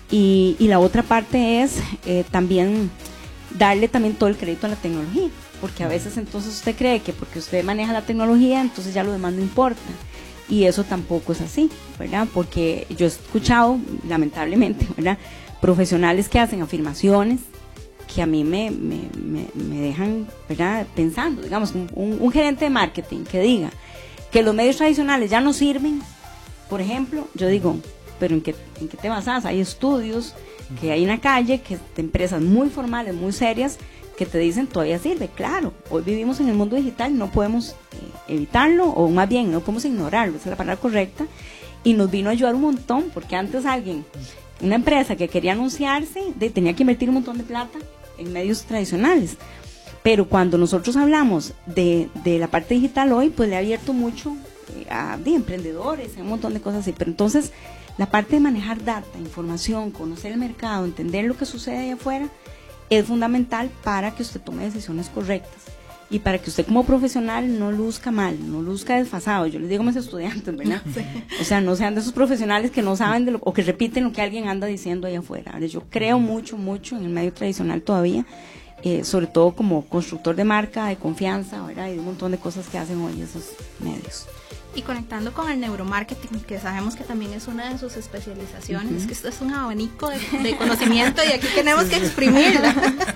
y, y la otra parte es eh, también darle también todo el crédito a la tecnología, porque a veces entonces usted cree que porque usted maneja la tecnología, entonces ya lo demás no importa, y eso tampoco es así, ¿verdad? Porque yo he escuchado, lamentablemente, ¿verdad? Profesionales que hacen afirmaciones que a mí me, me, me, me dejan, ¿verdad? Pensando, digamos, un, un, un gerente de marketing que diga que los medios tradicionales ya no sirven, por ejemplo, yo digo, pero ¿en qué, en qué te basas? Hay estudios que hay en la calle, que de empresas muy formales, muy serias, que te dicen todavía sirve. Claro, hoy vivimos en el mundo digital, no podemos eh, evitarlo, o más bien no podemos ignorarlo, esa es la palabra correcta, y nos vino a ayudar un montón, porque antes alguien, una empresa que quería anunciarse, de, tenía que invertir un montón de plata en medios tradicionales, pero cuando nosotros hablamos de, de la parte digital hoy, pues le ha abierto mucho eh, a de emprendedores, a un montón de cosas así, pero entonces la parte de manejar data, información, conocer el mercado, entender lo que sucede allá afuera, es fundamental para que usted tome decisiones correctas y para que usted como profesional no luzca mal, no luzca desfasado. Yo les digo a mis estudiantes, ¿verdad? Sí. O sea, no sean de esos profesionales que no saben de lo, o que repiten lo que alguien anda diciendo allá afuera. Ahora, yo creo mucho, mucho en el medio tradicional todavía, eh, sobre todo como constructor de marca, de confianza, ¿verdad? Y de un montón de cosas que hacen hoy esos medios. Y conectando con el neuromarketing, que sabemos que también es una de sus especializaciones, uh-huh. que esto es un abanico de, de conocimiento y aquí tenemos que exprimirla.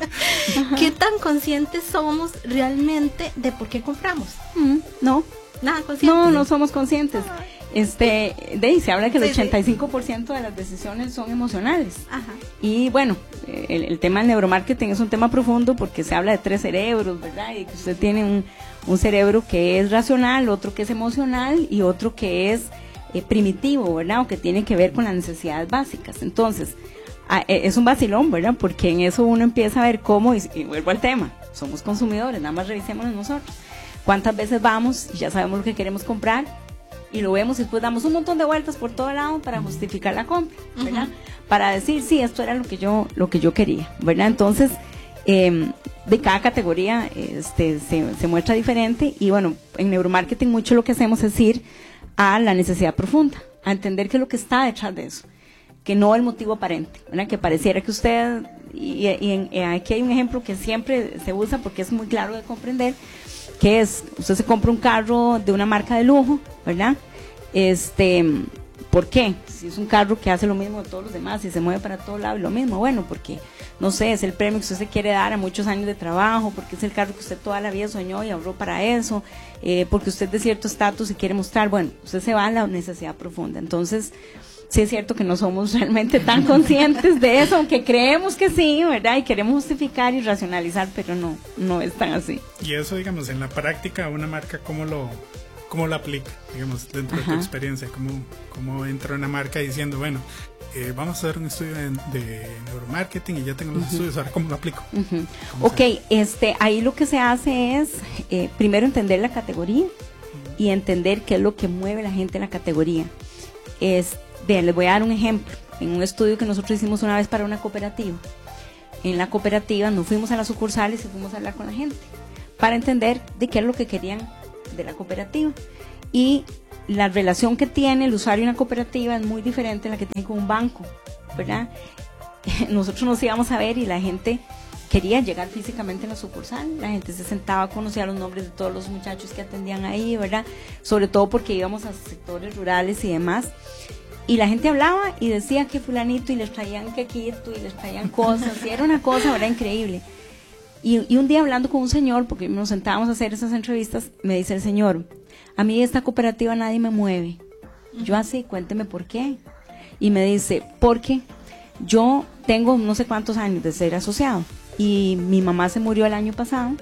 ¿Qué tan conscientes somos realmente de por qué compramos? Uh-huh. No. Nada consciente. No, no somos conscientes. Este, de ahí se habla que el sí, ochenta y cinco por ciento sí. de las decisiones son emocionales. Ajá. Y bueno, el, el tema del neuromarketing es un tema profundo porque se habla de tres cerebros, ¿verdad? Y que usted tiene un, un cerebro que es racional, otro que es emocional y otro que es eh, primitivo, ¿verdad? O que tiene que ver con las necesidades básicas. Entonces, a, es un vacilón, ¿verdad? Porque en eso uno empieza a ver cómo, y, y vuelvo al tema, somos consumidores, nada más revisémonos nosotros. ¿Cuántas veces vamos y ya sabemos lo que queremos comprar? Y lo vemos y después damos un montón de vueltas por todo lado para justificar la compra, ¿verdad? Uh-huh. Para decir, sí, esto era lo que yo lo que yo quería, ¿verdad? Entonces, eh, de cada categoría este, se, se muestra diferente y bueno, en neuromarketing mucho lo que hacemos es ir a la necesidad profunda, a entender qué es lo que está detrás de eso, que no el motivo aparente, ¿verdad? Que pareciera que usted, y, y, en, y aquí hay un ejemplo que siempre se usa porque es muy claro de comprender, que es, usted se compra un carro de una marca de lujo, ¿verdad? Este, ¿Por qué? Si es un carro que hace lo mismo de todos los demás y se mueve para todos lados, lo mismo, bueno, porque, no sé, es el premio que usted se quiere dar a muchos años de trabajo, porque es el carro que usted toda la vida soñó y ahorró para eso, eh, porque usted de cierto estatus y quiere mostrar, bueno, usted se va a la necesidad profunda. Entonces, sí es cierto que no somos realmente tan conscientes de eso, aunque creemos que sí, ¿verdad? Y queremos justificar y racionalizar, pero no, no es tan así. Y eso, digamos, en la práctica, una marca, ¿cómo lo, cómo lo aplica? Digamos, dentro Ajá. de tu experiencia, ¿cómo, cómo entra una marca diciendo, bueno, eh, vamos a hacer un estudio de, de neuromarketing y ya tengo los uh-huh. estudios, ahora ¿cómo lo aplico? Uh-huh. Ok, este, ahí lo que se hace es, eh, primero entender la categoría uh-huh. y entender qué es lo que mueve la gente en la categoría. Es Bien, les voy a dar un ejemplo. En un estudio que nosotros hicimos una vez para una cooperativa, en la cooperativa nos fuimos a las sucursales y fuimos a hablar con la gente para entender de qué es lo que querían de la cooperativa. Y la relación que tiene el usuario en la cooperativa es muy diferente a la que tiene con un banco, ¿verdad? Nosotros nos íbamos a ver y la gente quería llegar físicamente a la sucursal, la gente se sentaba, conocía los nombres de todos los muchachos que atendían ahí, ¿verdad? Sobre todo porque íbamos a sectores rurales y demás. Y la gente hablaba y decía que fulanito y les traían quequito y les traían cosas, y era una cosa, ¿verdad? Increíble. Y, y un día hablando con un señor, porque nos sentábamos a hacer esas entrevistas, me dice el señor, a mí esta cooperativa nadie me mueve. Yo así, cuénteme por qué. Y me dice, porque yo tengo no sé cuántos años de ser asociado y mi mamá se murió el año pasado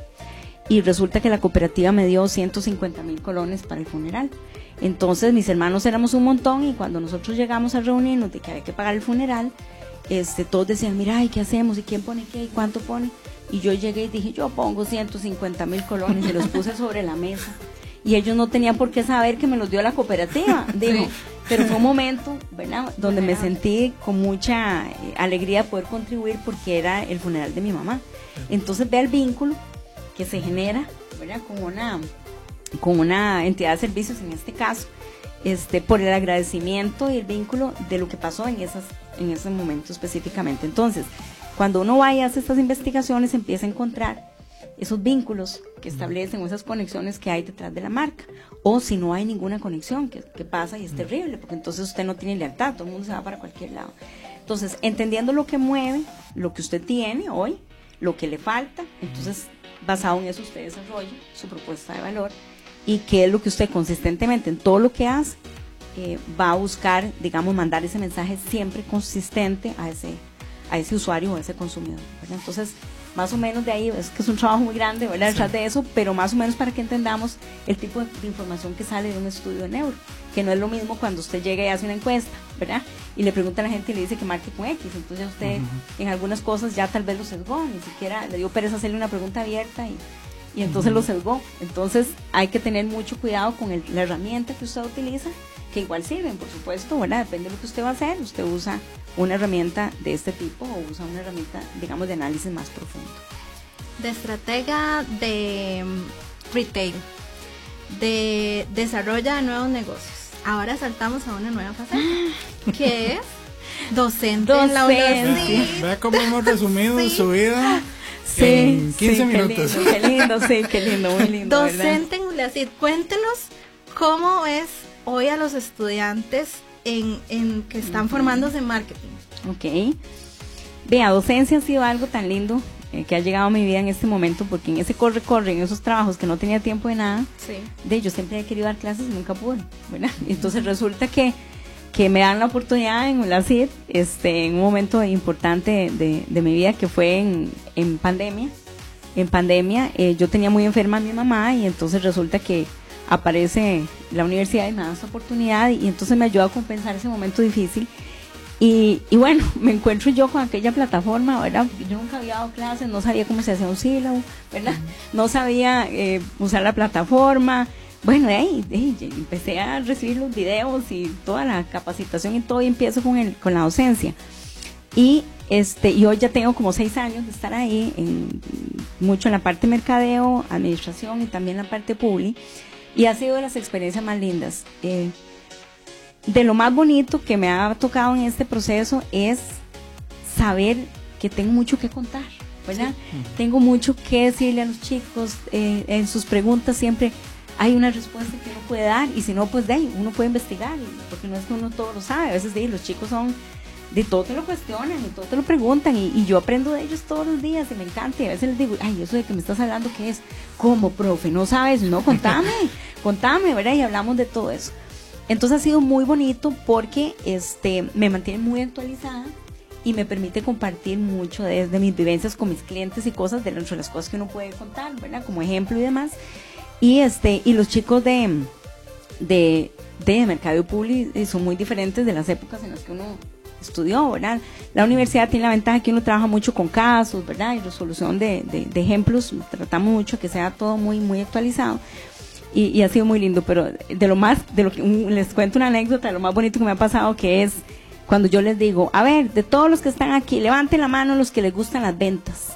y resulta que la cooperativa me dio ciento cincuenta mil colones para el funeral. Entonces mis hermanos éramos un montón y cuando nosotros llegamos a reunirnos de que había que pagar el funeral, este, todos decían, mira, ¿y qué hacemos? ¿Y quién pone qué? ¿Y cuánto pone? Y yo llegué y dije, yo pongo ciento cincuenta mil colones y los puse sobre la mesa. Y ellos no tenían por qué saber que me los dio la cooperativa, digo, sí. Pero fue un momento, ¿verdad?, donde me sentí con mucha eh, alegría de poder contribuir porque era el funeral de mi mamá. Entonces ve el vínculo que se genera, ¿verdad?, con una... con una entidad de servicios en este caso, este, por el agradecimiento y el vínculo de lo que pasó en esas, en ese momento específicamente. Entonces, cuando uno va y hace estas investigaciones, empieza a encontrar esos vínculos que establecen o esas conexiones que hay detrás de la marca, o si no hay ninguna conexión, que, que pasa y es terrible, porque entonces usted no tiene lealtad, todo el mundo se va para cualquier lado. Entonces, entendiendo lo que mueve, lo que usted tiene hoy, lo que le falta, entonces, basado en eso usted desarrolla su propuesta de valor y qué es lo que usted consistentemente en todo lo que hace eh, va a buscar, digamos, mandar ese mensaje siempre consistente a ese, a ese usuario o a ese consumidor, ¿verdad? Entonces, más o menos de ahí, es que es un trabajo muy grande, ¿verdad?, detrás sí. de eso, pero más o menos para que entendamos el tipo de, de información que sale de un estudio de neuro, que no es lo mismo cuando usted llega y hace una encuesta, ¿verdad?, y le pregunta a la gente y le dice que marque con X, entonces usted uh-huh. en algunas cosas ya tal vez lo sesgó, ni siquiera le dio pereza hacerle una pregunta abierta y y entonces uh-huh. lo sesgó. Entonces hay que tener mucho cuidado con el, la herramienta que usted utiliza, que igual sirven, por supuesto, ¿verdad? Depende de lo que usted va a hacer. Usted usa una herramienta de este tipo o usa una herramienta, digamos, de análisis más profundo. De estratega de retail, de desarrollo de nuevos negocios. Ahora saltamos a una nueva faceta, que es docente, docente en la universidad. Vea cómo hemos resumido sí. su vida. Sí, en quince sí, minutos. Qué lindo, qué lindo, sí, qué lindo, muy lindo. Docente en ULACID, cuéntenos cómo es hoy a los estudiantes en, en que están uh-huh. formándose en marketing. Ok. Vea, docencia ha sido algo tan lindo eh, que ha llegado a mi vida en este momento, porque en ese corre-corre, en esos trabajos que no tenía tiempo de nada, sí. de yo siempre he querido dar clases y nunca pude, ¿verdad? Entonces resulta que que me dan la oportunidad en ULACID, este, en un momento importante de, de mi vida, que fue en, en pandemia. En pandemia eh, yo tenía muy enferma a mi mamá y entonces resulta que aparece la universidad y me da esa oportunidad y entonces me ayuda a compensar ese momento difícil. Y, y bueno, me encuentro yo con aquella plataforma, ¿verdad? Yo nunca había dado clases, no sabía cómo se hacía un sílabo, ¿verdad? No sabía eh, usar la plataforma. Bueno, de ahí, de ahí empecé a recibir los videos y toda la capacitación y todo, y empiezo con el, con la docencia. Y este, y hoy ya tengo como seis años de estar ahí, en, mucho en la parte de mercadeo, administración y también la parte publi, y ha sido de las experiencias más lindas. Eh, de lo más bonito que me ha tocado en este proceso es saber que tengo mucho que contar, ¿verdad? Sí. Tengo mucho que decirle a los chicos, eh, en sus preguntas siempre hay una respuesta que uno puede dar, y si no, pues de ahí, uno puede investigar, porque no es que uno todo lo sabe. A veces de ahí, los chicos son, de todo te lo cuestionan, y todo te lo preguntan, y, y yo aprendo de ellos todos los días, y me encanta, y a veces les digo, ay, eso de que me estás hablando, ¿qué es? ¿Cómo, profe? ¿No sabes? No, contame, contame, ¿verdad? Y hablamos de todo eso. Entonces ha sido muy bonito porque este, me mantiene muy actualizada y me permite compartir mucho de, de mis vivencias con mis clientes y cosas, de las cosas que uno puede contar, ¿verdad? Como ejemplo y demás. Y este y los chicos de, de, de Mercadeo Publi son muy diferentes de las épocas en las que uno estudió, ¿verdad? La universidad tiene la ventaja que uno trabaja mucho con casos, ¿verdad? Y resolución de, de, de ejemplos, tratamos mucho que sea todo muy, muy actualizado. Y, y ha sido muy lindo, pero de lo más, de lo que un, les cuento una anécdota, de lo más bonito que me ha pasado, que es cuando yo les digo, a ver, de todos los que están aquí, levanten la mano los que les gustan las ventas.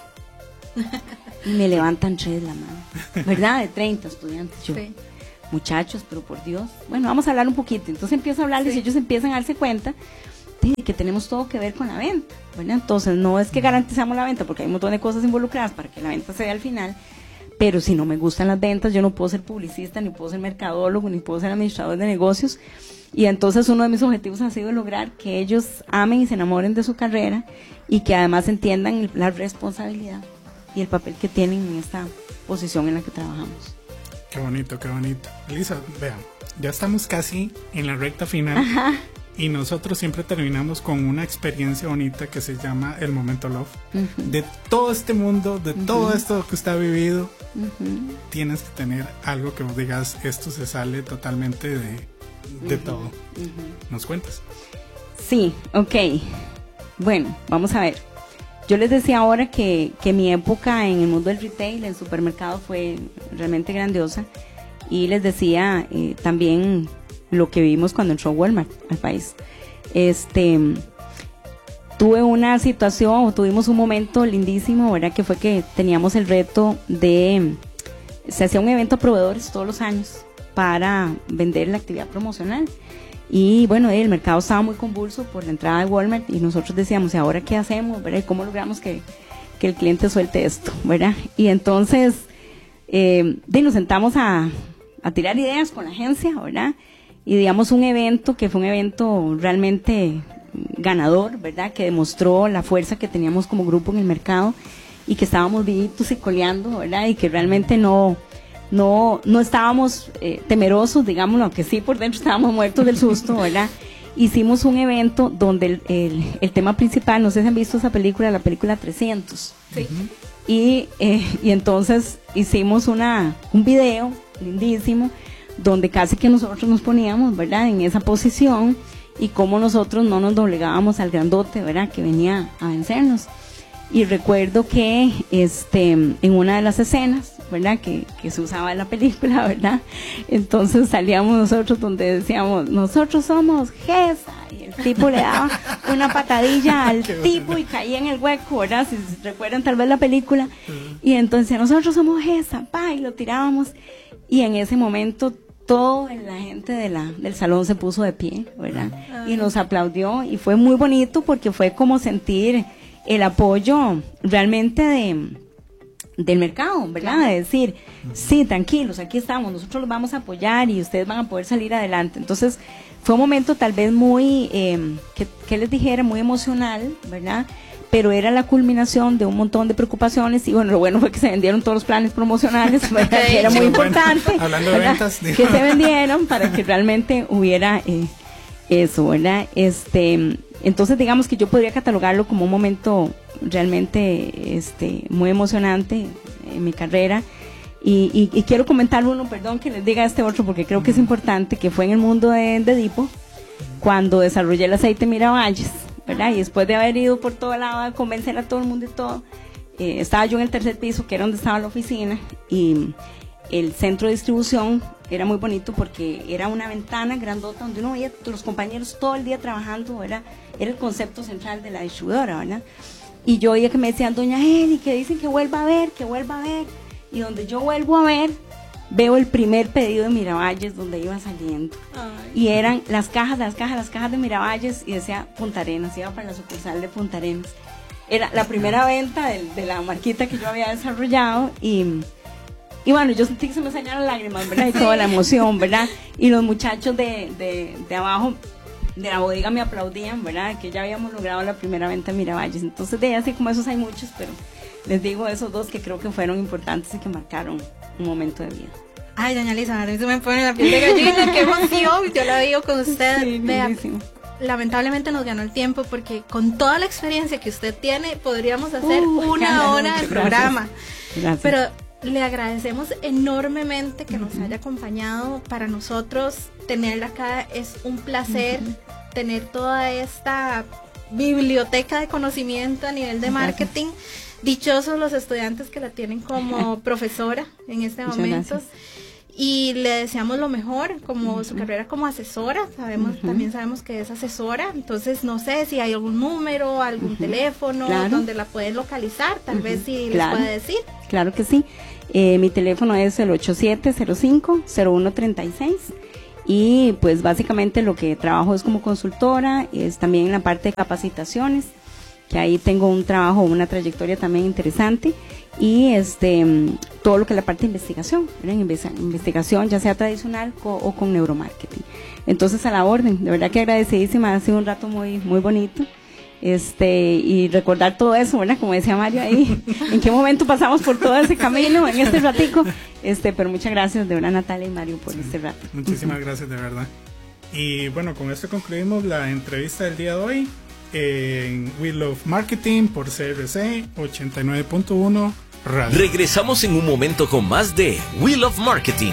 Y me levantan tres la mano, ¿verdad? De treinta estudiantes. Yo, sí. Muchachos, pero por Dios. Bueno, vamos a hablar un poquito. Entonces empiezo a hablarles, sí. Y ellos empiezan a darse cuenta de que tenemos todo que ver con la venta, ¿verdad? Entonces no es que garantizamos la venta, porque hay un montón de cosas involucradas para que la venta se dé al final. Pero si no me gustan las ventas, yo no puedo ser publicista, ni puedo ser mercadólogo, ni puedo ser administrador de negocios. Y entonces uno de mis objetivos ha sido lograr que ellos amen y se enamoren de su carrera, y que además entiendan la responsabilidad y el papel que tienen en esta posición en la que trabajamos. Qué bonito, qué bonito. Elisa, vean, ya estamos casi en la recta final. Ajá. Y nosotros siempre terminamos con una experiencia bonita que se llama el momento love. Uh-huh. De todo este mundo, de uh-huh. todo esto que usted ha vivido, uh-huh. tienes que tener algo que vos digas, esto se sale totalmente de, de uh-huh. todo. Uh-huh. ¿Nos cuentas? Sí, ok. Bueno, vamos a ver. Yo les decía ahora que, que mi época en el mundo del retail, en supermercado, fue realmente grandiosa. Y les decía eh, también lo que vivimos cuando entró Walmart al país. Este, tuve una situación, o tuvimos un momento lindísimo, ¿verdad? Que fue que teníamos el reto de, se hacía un evento a proveedores todos los años para vender la actividad promocional. Y bueno, el mercado estaba muy convulso por la entrada de Walmart, y nosotros decíamos, ¿y ahora qué hacemos, verdad? ¿Cómo logramos que, que el cliente suelte esto, verdad? Y entonces, eh, de, nos sentamos a, a tirar ideas con la agencia, ¿verdad? Y digamos un evento que fue un evento realmente ganador, ¿verdad? Que demostró la fuerza que teníamos como grupo en el mercado, y que estábamos vivitos y coleando, ¿verdad? Y que realmente no, no, no estábamos eh, temerosos, digámoslo, aunque sí por dentro estábamos muertos del susto, ¿verdad? Hicimos un evento donde el, el, el tema principal, no sé si han visto esa película, la película trescientos. Sí. Y, eh, y entonces hicimos una, un video lindísimo, donde casi que nosotros nos poníamos, ¿verdad?, en esa posición, y cómo nosotros no nos doblegábamos al grandote, ¿verdad?, que venía a vencernos. Y recuerdo que este en una de las escenas, ¿verdad?, que, que se usaba en la película, ¿verdad?, entonces salíamos nosotros donde decíamos, nosotros somos Gesa, y el tipo le daba una patadilla al tipo y caía en el hueco, ¿verdad?, si recuerdan tal vez la película, y entonces nosotros somos Gesa, pa, y lo tirábamos, y en ese momento toda la gente de la, del salón se puso de pie, ¿verdad? Ay. Y nos aplaudió, y fue muy bonito porque fue como sentir el apoyo realmente de, del mercado, ¿verdad? Claro. De decir, sí, tranquilos, aquí estamos, nosotros los vamos a apoyar y ustedes van a poder salir adelante. Entonces fue un momento tal vez muy, eh, que, que les dijera, muy emocional, ¿verdad? Pero era la culminación de un montón de preocupaciones, y bueno, lo bueno fue que se vendieron todos los planes promocionales, ¿verdad? Que era muy importante, hablando de ventas, que se vendieron para que realmente hubiera eh, eso, ¿verdad? Este, entonces digamos que yo podría catalogarlo como un momento realmente este, muy emocionante en mi carrera, y, y, y quiero comentar uno, perdón que les diga este otro porque creo que es importante, que fue en el mundo de, de Dipo, cuando desarrollé el aceite Miravalles, ¿verdad? Y después de haber ido por todo lado a convencer a todo el mundo y todo, eh, estaba yo en el tercer piso, que era donde estaba la oficina, y el centro de distribución era muy bonito porque era una ventana grandota donde uno veía a los compañeros todo el día trabajando, era, era el concepto central de la distribuidora, ¿verdad? Y yo oía que me decían, doña Eli, que dicen que vuelva a ver, que vuelva a ver, y donde yo vuelvo a ver, veo el primer pedido de Miravalles donde iba saliendo. Ay. Y eran las cajas, las cajas, las cajas de Miravalles, y decía Punta Arenas, iba para la sucursal de Punta Arenas. Era la primera venta de, de la marquita que yo había desarrollado, y, Y bueno, yo sentí que se me salían lágrimas, ¿verdad? Y toda la emoción, ¿verdad? Y los muchachos de, de, de abajo de la bodega me aplaudían, ¿verdad? Que ya habíamos logrado la primera venta en Miravalles. Entonces, de así como esos hay muchos, pero les digo esos dos que creo que fueron importantes y que marcaron un momento de vida. Ay, doña Lisa, a mí se me pone la piel de gallina, qué emoción. Yo la digo con usted. Sí, Vea, lindísimo. lamentablemente nos ganó el tiempo porque con toda la experiencia que usted tiene podríamos hacer Uh, una claro, hora de gracias. programa. Gracias. Pero le agradecemos enormemente que nos haya acompañado. Para nosotros tenerla acá es un placer, uh-huh. tener toda esta biblioteca de conocimiento a nivel de marketing. Gracias. Dichosos los estudiantes que la tienen como profesora en este Muchas momento. gracias. Y le deseamos lo mejor, como uh-huh. su carrera como asesora, sabemos, uh-huh. también sabemos que es asesora, entonces no sé si hay algún número, algún uh-huh. teléfono, claro. donde la pueden localizar, tal uh-huh. vez si claro. les puede decir. Claro que sí, eh, mi teléfono es el ocho siete cero cinco cero uno tres seis y pues básicamente lo que trabajo es como consultora, es también en la parte de capacitaciones, que ahí tengo un trabajo, una trayectoria también interesante, y este todo lo que es la parte de investigación, ¿verdad? Investigación ya sea tradicional co- o con neuromarketing. Entonces a la orden, de verdad que agradecidísima, ha sido un rato muy muy bonito. Este, y recordar todo eso, ¿verdad? Como decía Mario ahí, en qué momento pasamos por todo ese camino en este ratico, este, pero muchas gracias de verdad Natalia y Mario por sí, este rato. Muchísimas uh-huh. gracias de verdad. Y bueno, con esto concluimos la entrevista del día de hoy en We Love Marketing por C R C ochenta y nueve punto uno Radio. Regresamos en un momento con más de We Love Marketing.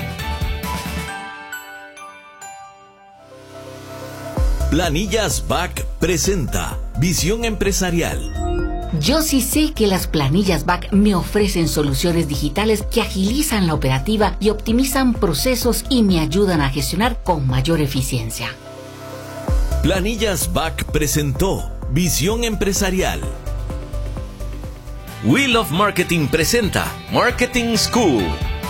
Planillas B A C presenta Visión Empresarial. Yo sí sé que las planillas B A C me ofrecen soluciones digitales que agilizan la operativa y optimizan procesos y me ayudan a gestionar con mayor eficiencia. Planillas B A C presentó Visión Empresarial. We Love Marketing presenta Marketing School.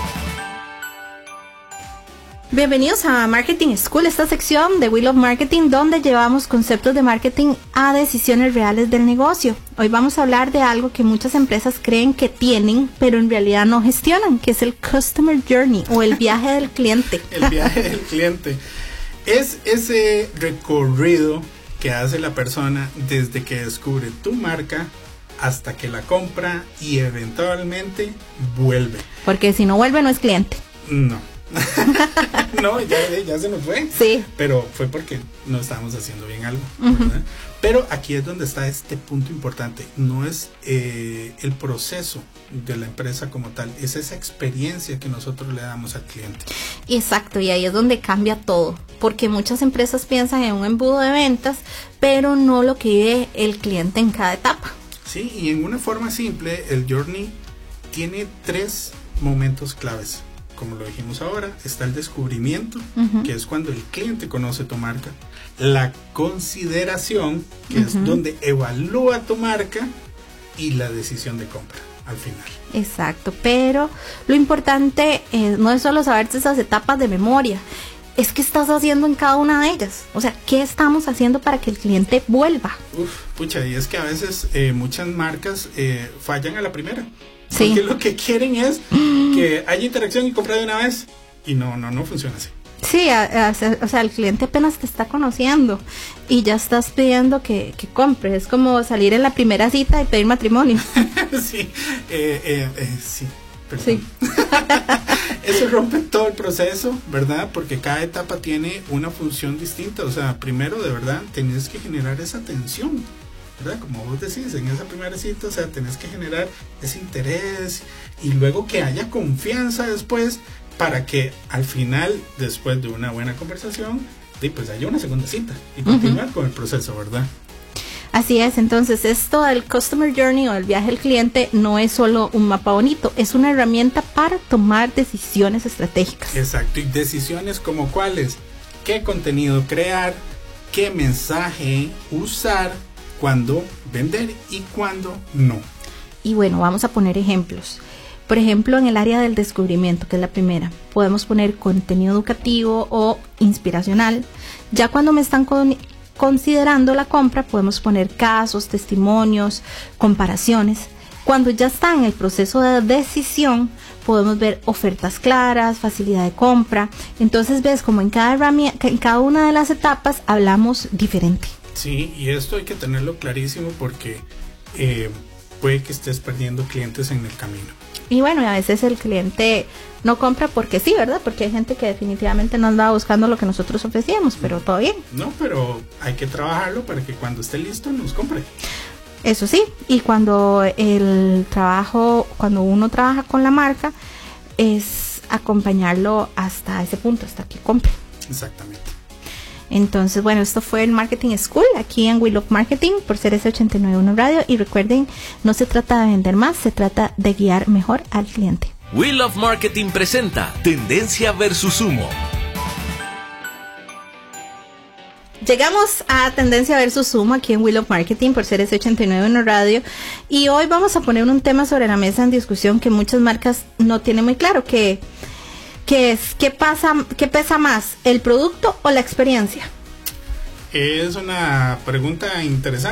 Bienvenidos a Marketing School, esta sección de We Love Marketing donde llevamos conceptos de marketing a decisiones reales del negocio. Hoy vamos a hablar de algo que muchas empresas creen que tienen, pero en realidad no gestionan, que es el Customer Journey o el viaje del cliente. El viaje del cliente. Es ese recorrido que hace la persona desde que descubre tu marca hasta que la compra y eventualmente vuelve. Porque si no vuelve no es cliente. No. No, ya, ya se nos fue. Sí. Pero fue porque no estábamos haciendo bien algo. Uh-huh. Pero aquí es donde está este punto importante. No es eh, el proceso de la empresa como tal, es esa experiencia que nosotros le damos al cliente. Exacto, y ahí es donde cambia todo, porque muchas empresas piensan en un embudo de ventas, pero no lo que vive el cliente en cada etapa. Sí, y en una forma simple, el journey tiene tres momentos claves. Como lo dijimos ahora, está el descubrimiento, uh-huh. que es cuando el cliente conoce tu marca. La consideración, que uh-huh. es donde evalúa tu marca. Y la decisión de compra, al final. Exacto, pero lo importante eh, no es solo saber esas etapas de memoria, es qué estás haciendo en cada una de ellas. O sea, ¿qué estamos haciendo para que el cliente vuelva? Uf, pucha, y es que a veces eh, muchas marcas eh, fallan a la primera. Sí. Porque lo que quieren es que haya interacción y compra de una vez. Y no, no, no funciona así. Sí, a, a, o sea, el cliente apenas te está conociendo y ya estás pidiendo que, que compre. Es como salir en la primera cita y pedir matrimonio. Sí, eh, eh, eh, sí. Perdón. Sí. Eso rompe todo el proceso, ¿verdad? Porque cada etapa tiene una función distinta. O sea, primero, de verdad, tenés que generar esa tensión, ¿verdad? Como vos decís, en esa primera cita, o sea, tenés que generar ese interés y luego que haya confianza después para que al final, después de una buena conversación, pues haya una segunda cita y continuar uh-huh. con el proceso, ¿verdad? Así es, entonces esto del Customer Journey o el viaje del cliente no es solo un mapa bonito, es una herramienta para tomar decisiones estratégicas. Exacto, y decisiones como cuáles, qué contenido crear, qué mensaje usar, cuándo vender y cuándo no. Y bueno, vamos a poner ejemplos. Por ejemplo, en el área del descubrimiento, que es la primera, podemos poner contenido educativo o inspiracional. Ya cuando me están con, considerando la compra, podemos poner casos, testimonios, comparaciones. Cuando ya está en el proceso de decisión, podemos ver ofertas claras, facilidad de compra. Entonces ves como en cada herramienta, en cada una de las etapas hablamos diferente. Sí, y esto hay que tenerlo clarísimo porque eh, puede que estés perdiendo clientes en el camino. Y bueno, a veces el cliente no compra porque sí, ¿verdad? Porque hay gente que definitivamente no andaba buscando lo que nosotros ofrecíamos, pero todo bien. No, pero hay que trabajarlo para que cuando esté listo nos compre. Eso sí, y cuando el trabajo, cuando uno trabaja con la marca, es acompañarlo hasta ese punto, hasta que compre. Exactamente. Entonces, bueno, esto fue el Marketing School aquí en We Love Marketing por C R C ochenta y nueve punto uno Radio. Y recuerden, no se trata de vender más, se trata de guiar mejor al cliente. We Love Marketing presenta Tendencia versus Humo. Llegamos a Tendencia versus Humo aquí en We Love Marketing por C R C ochenta y nueve punto uno Radio. Y hoy vamos a poner un tema sobre la mesa en discusión que muchas marcas no tienen muy claro, que... ¿Qué es? ¿Qué pasa? ¿Qué pesa más? ¿El producto o la experiencia? Es una pregunta interesante.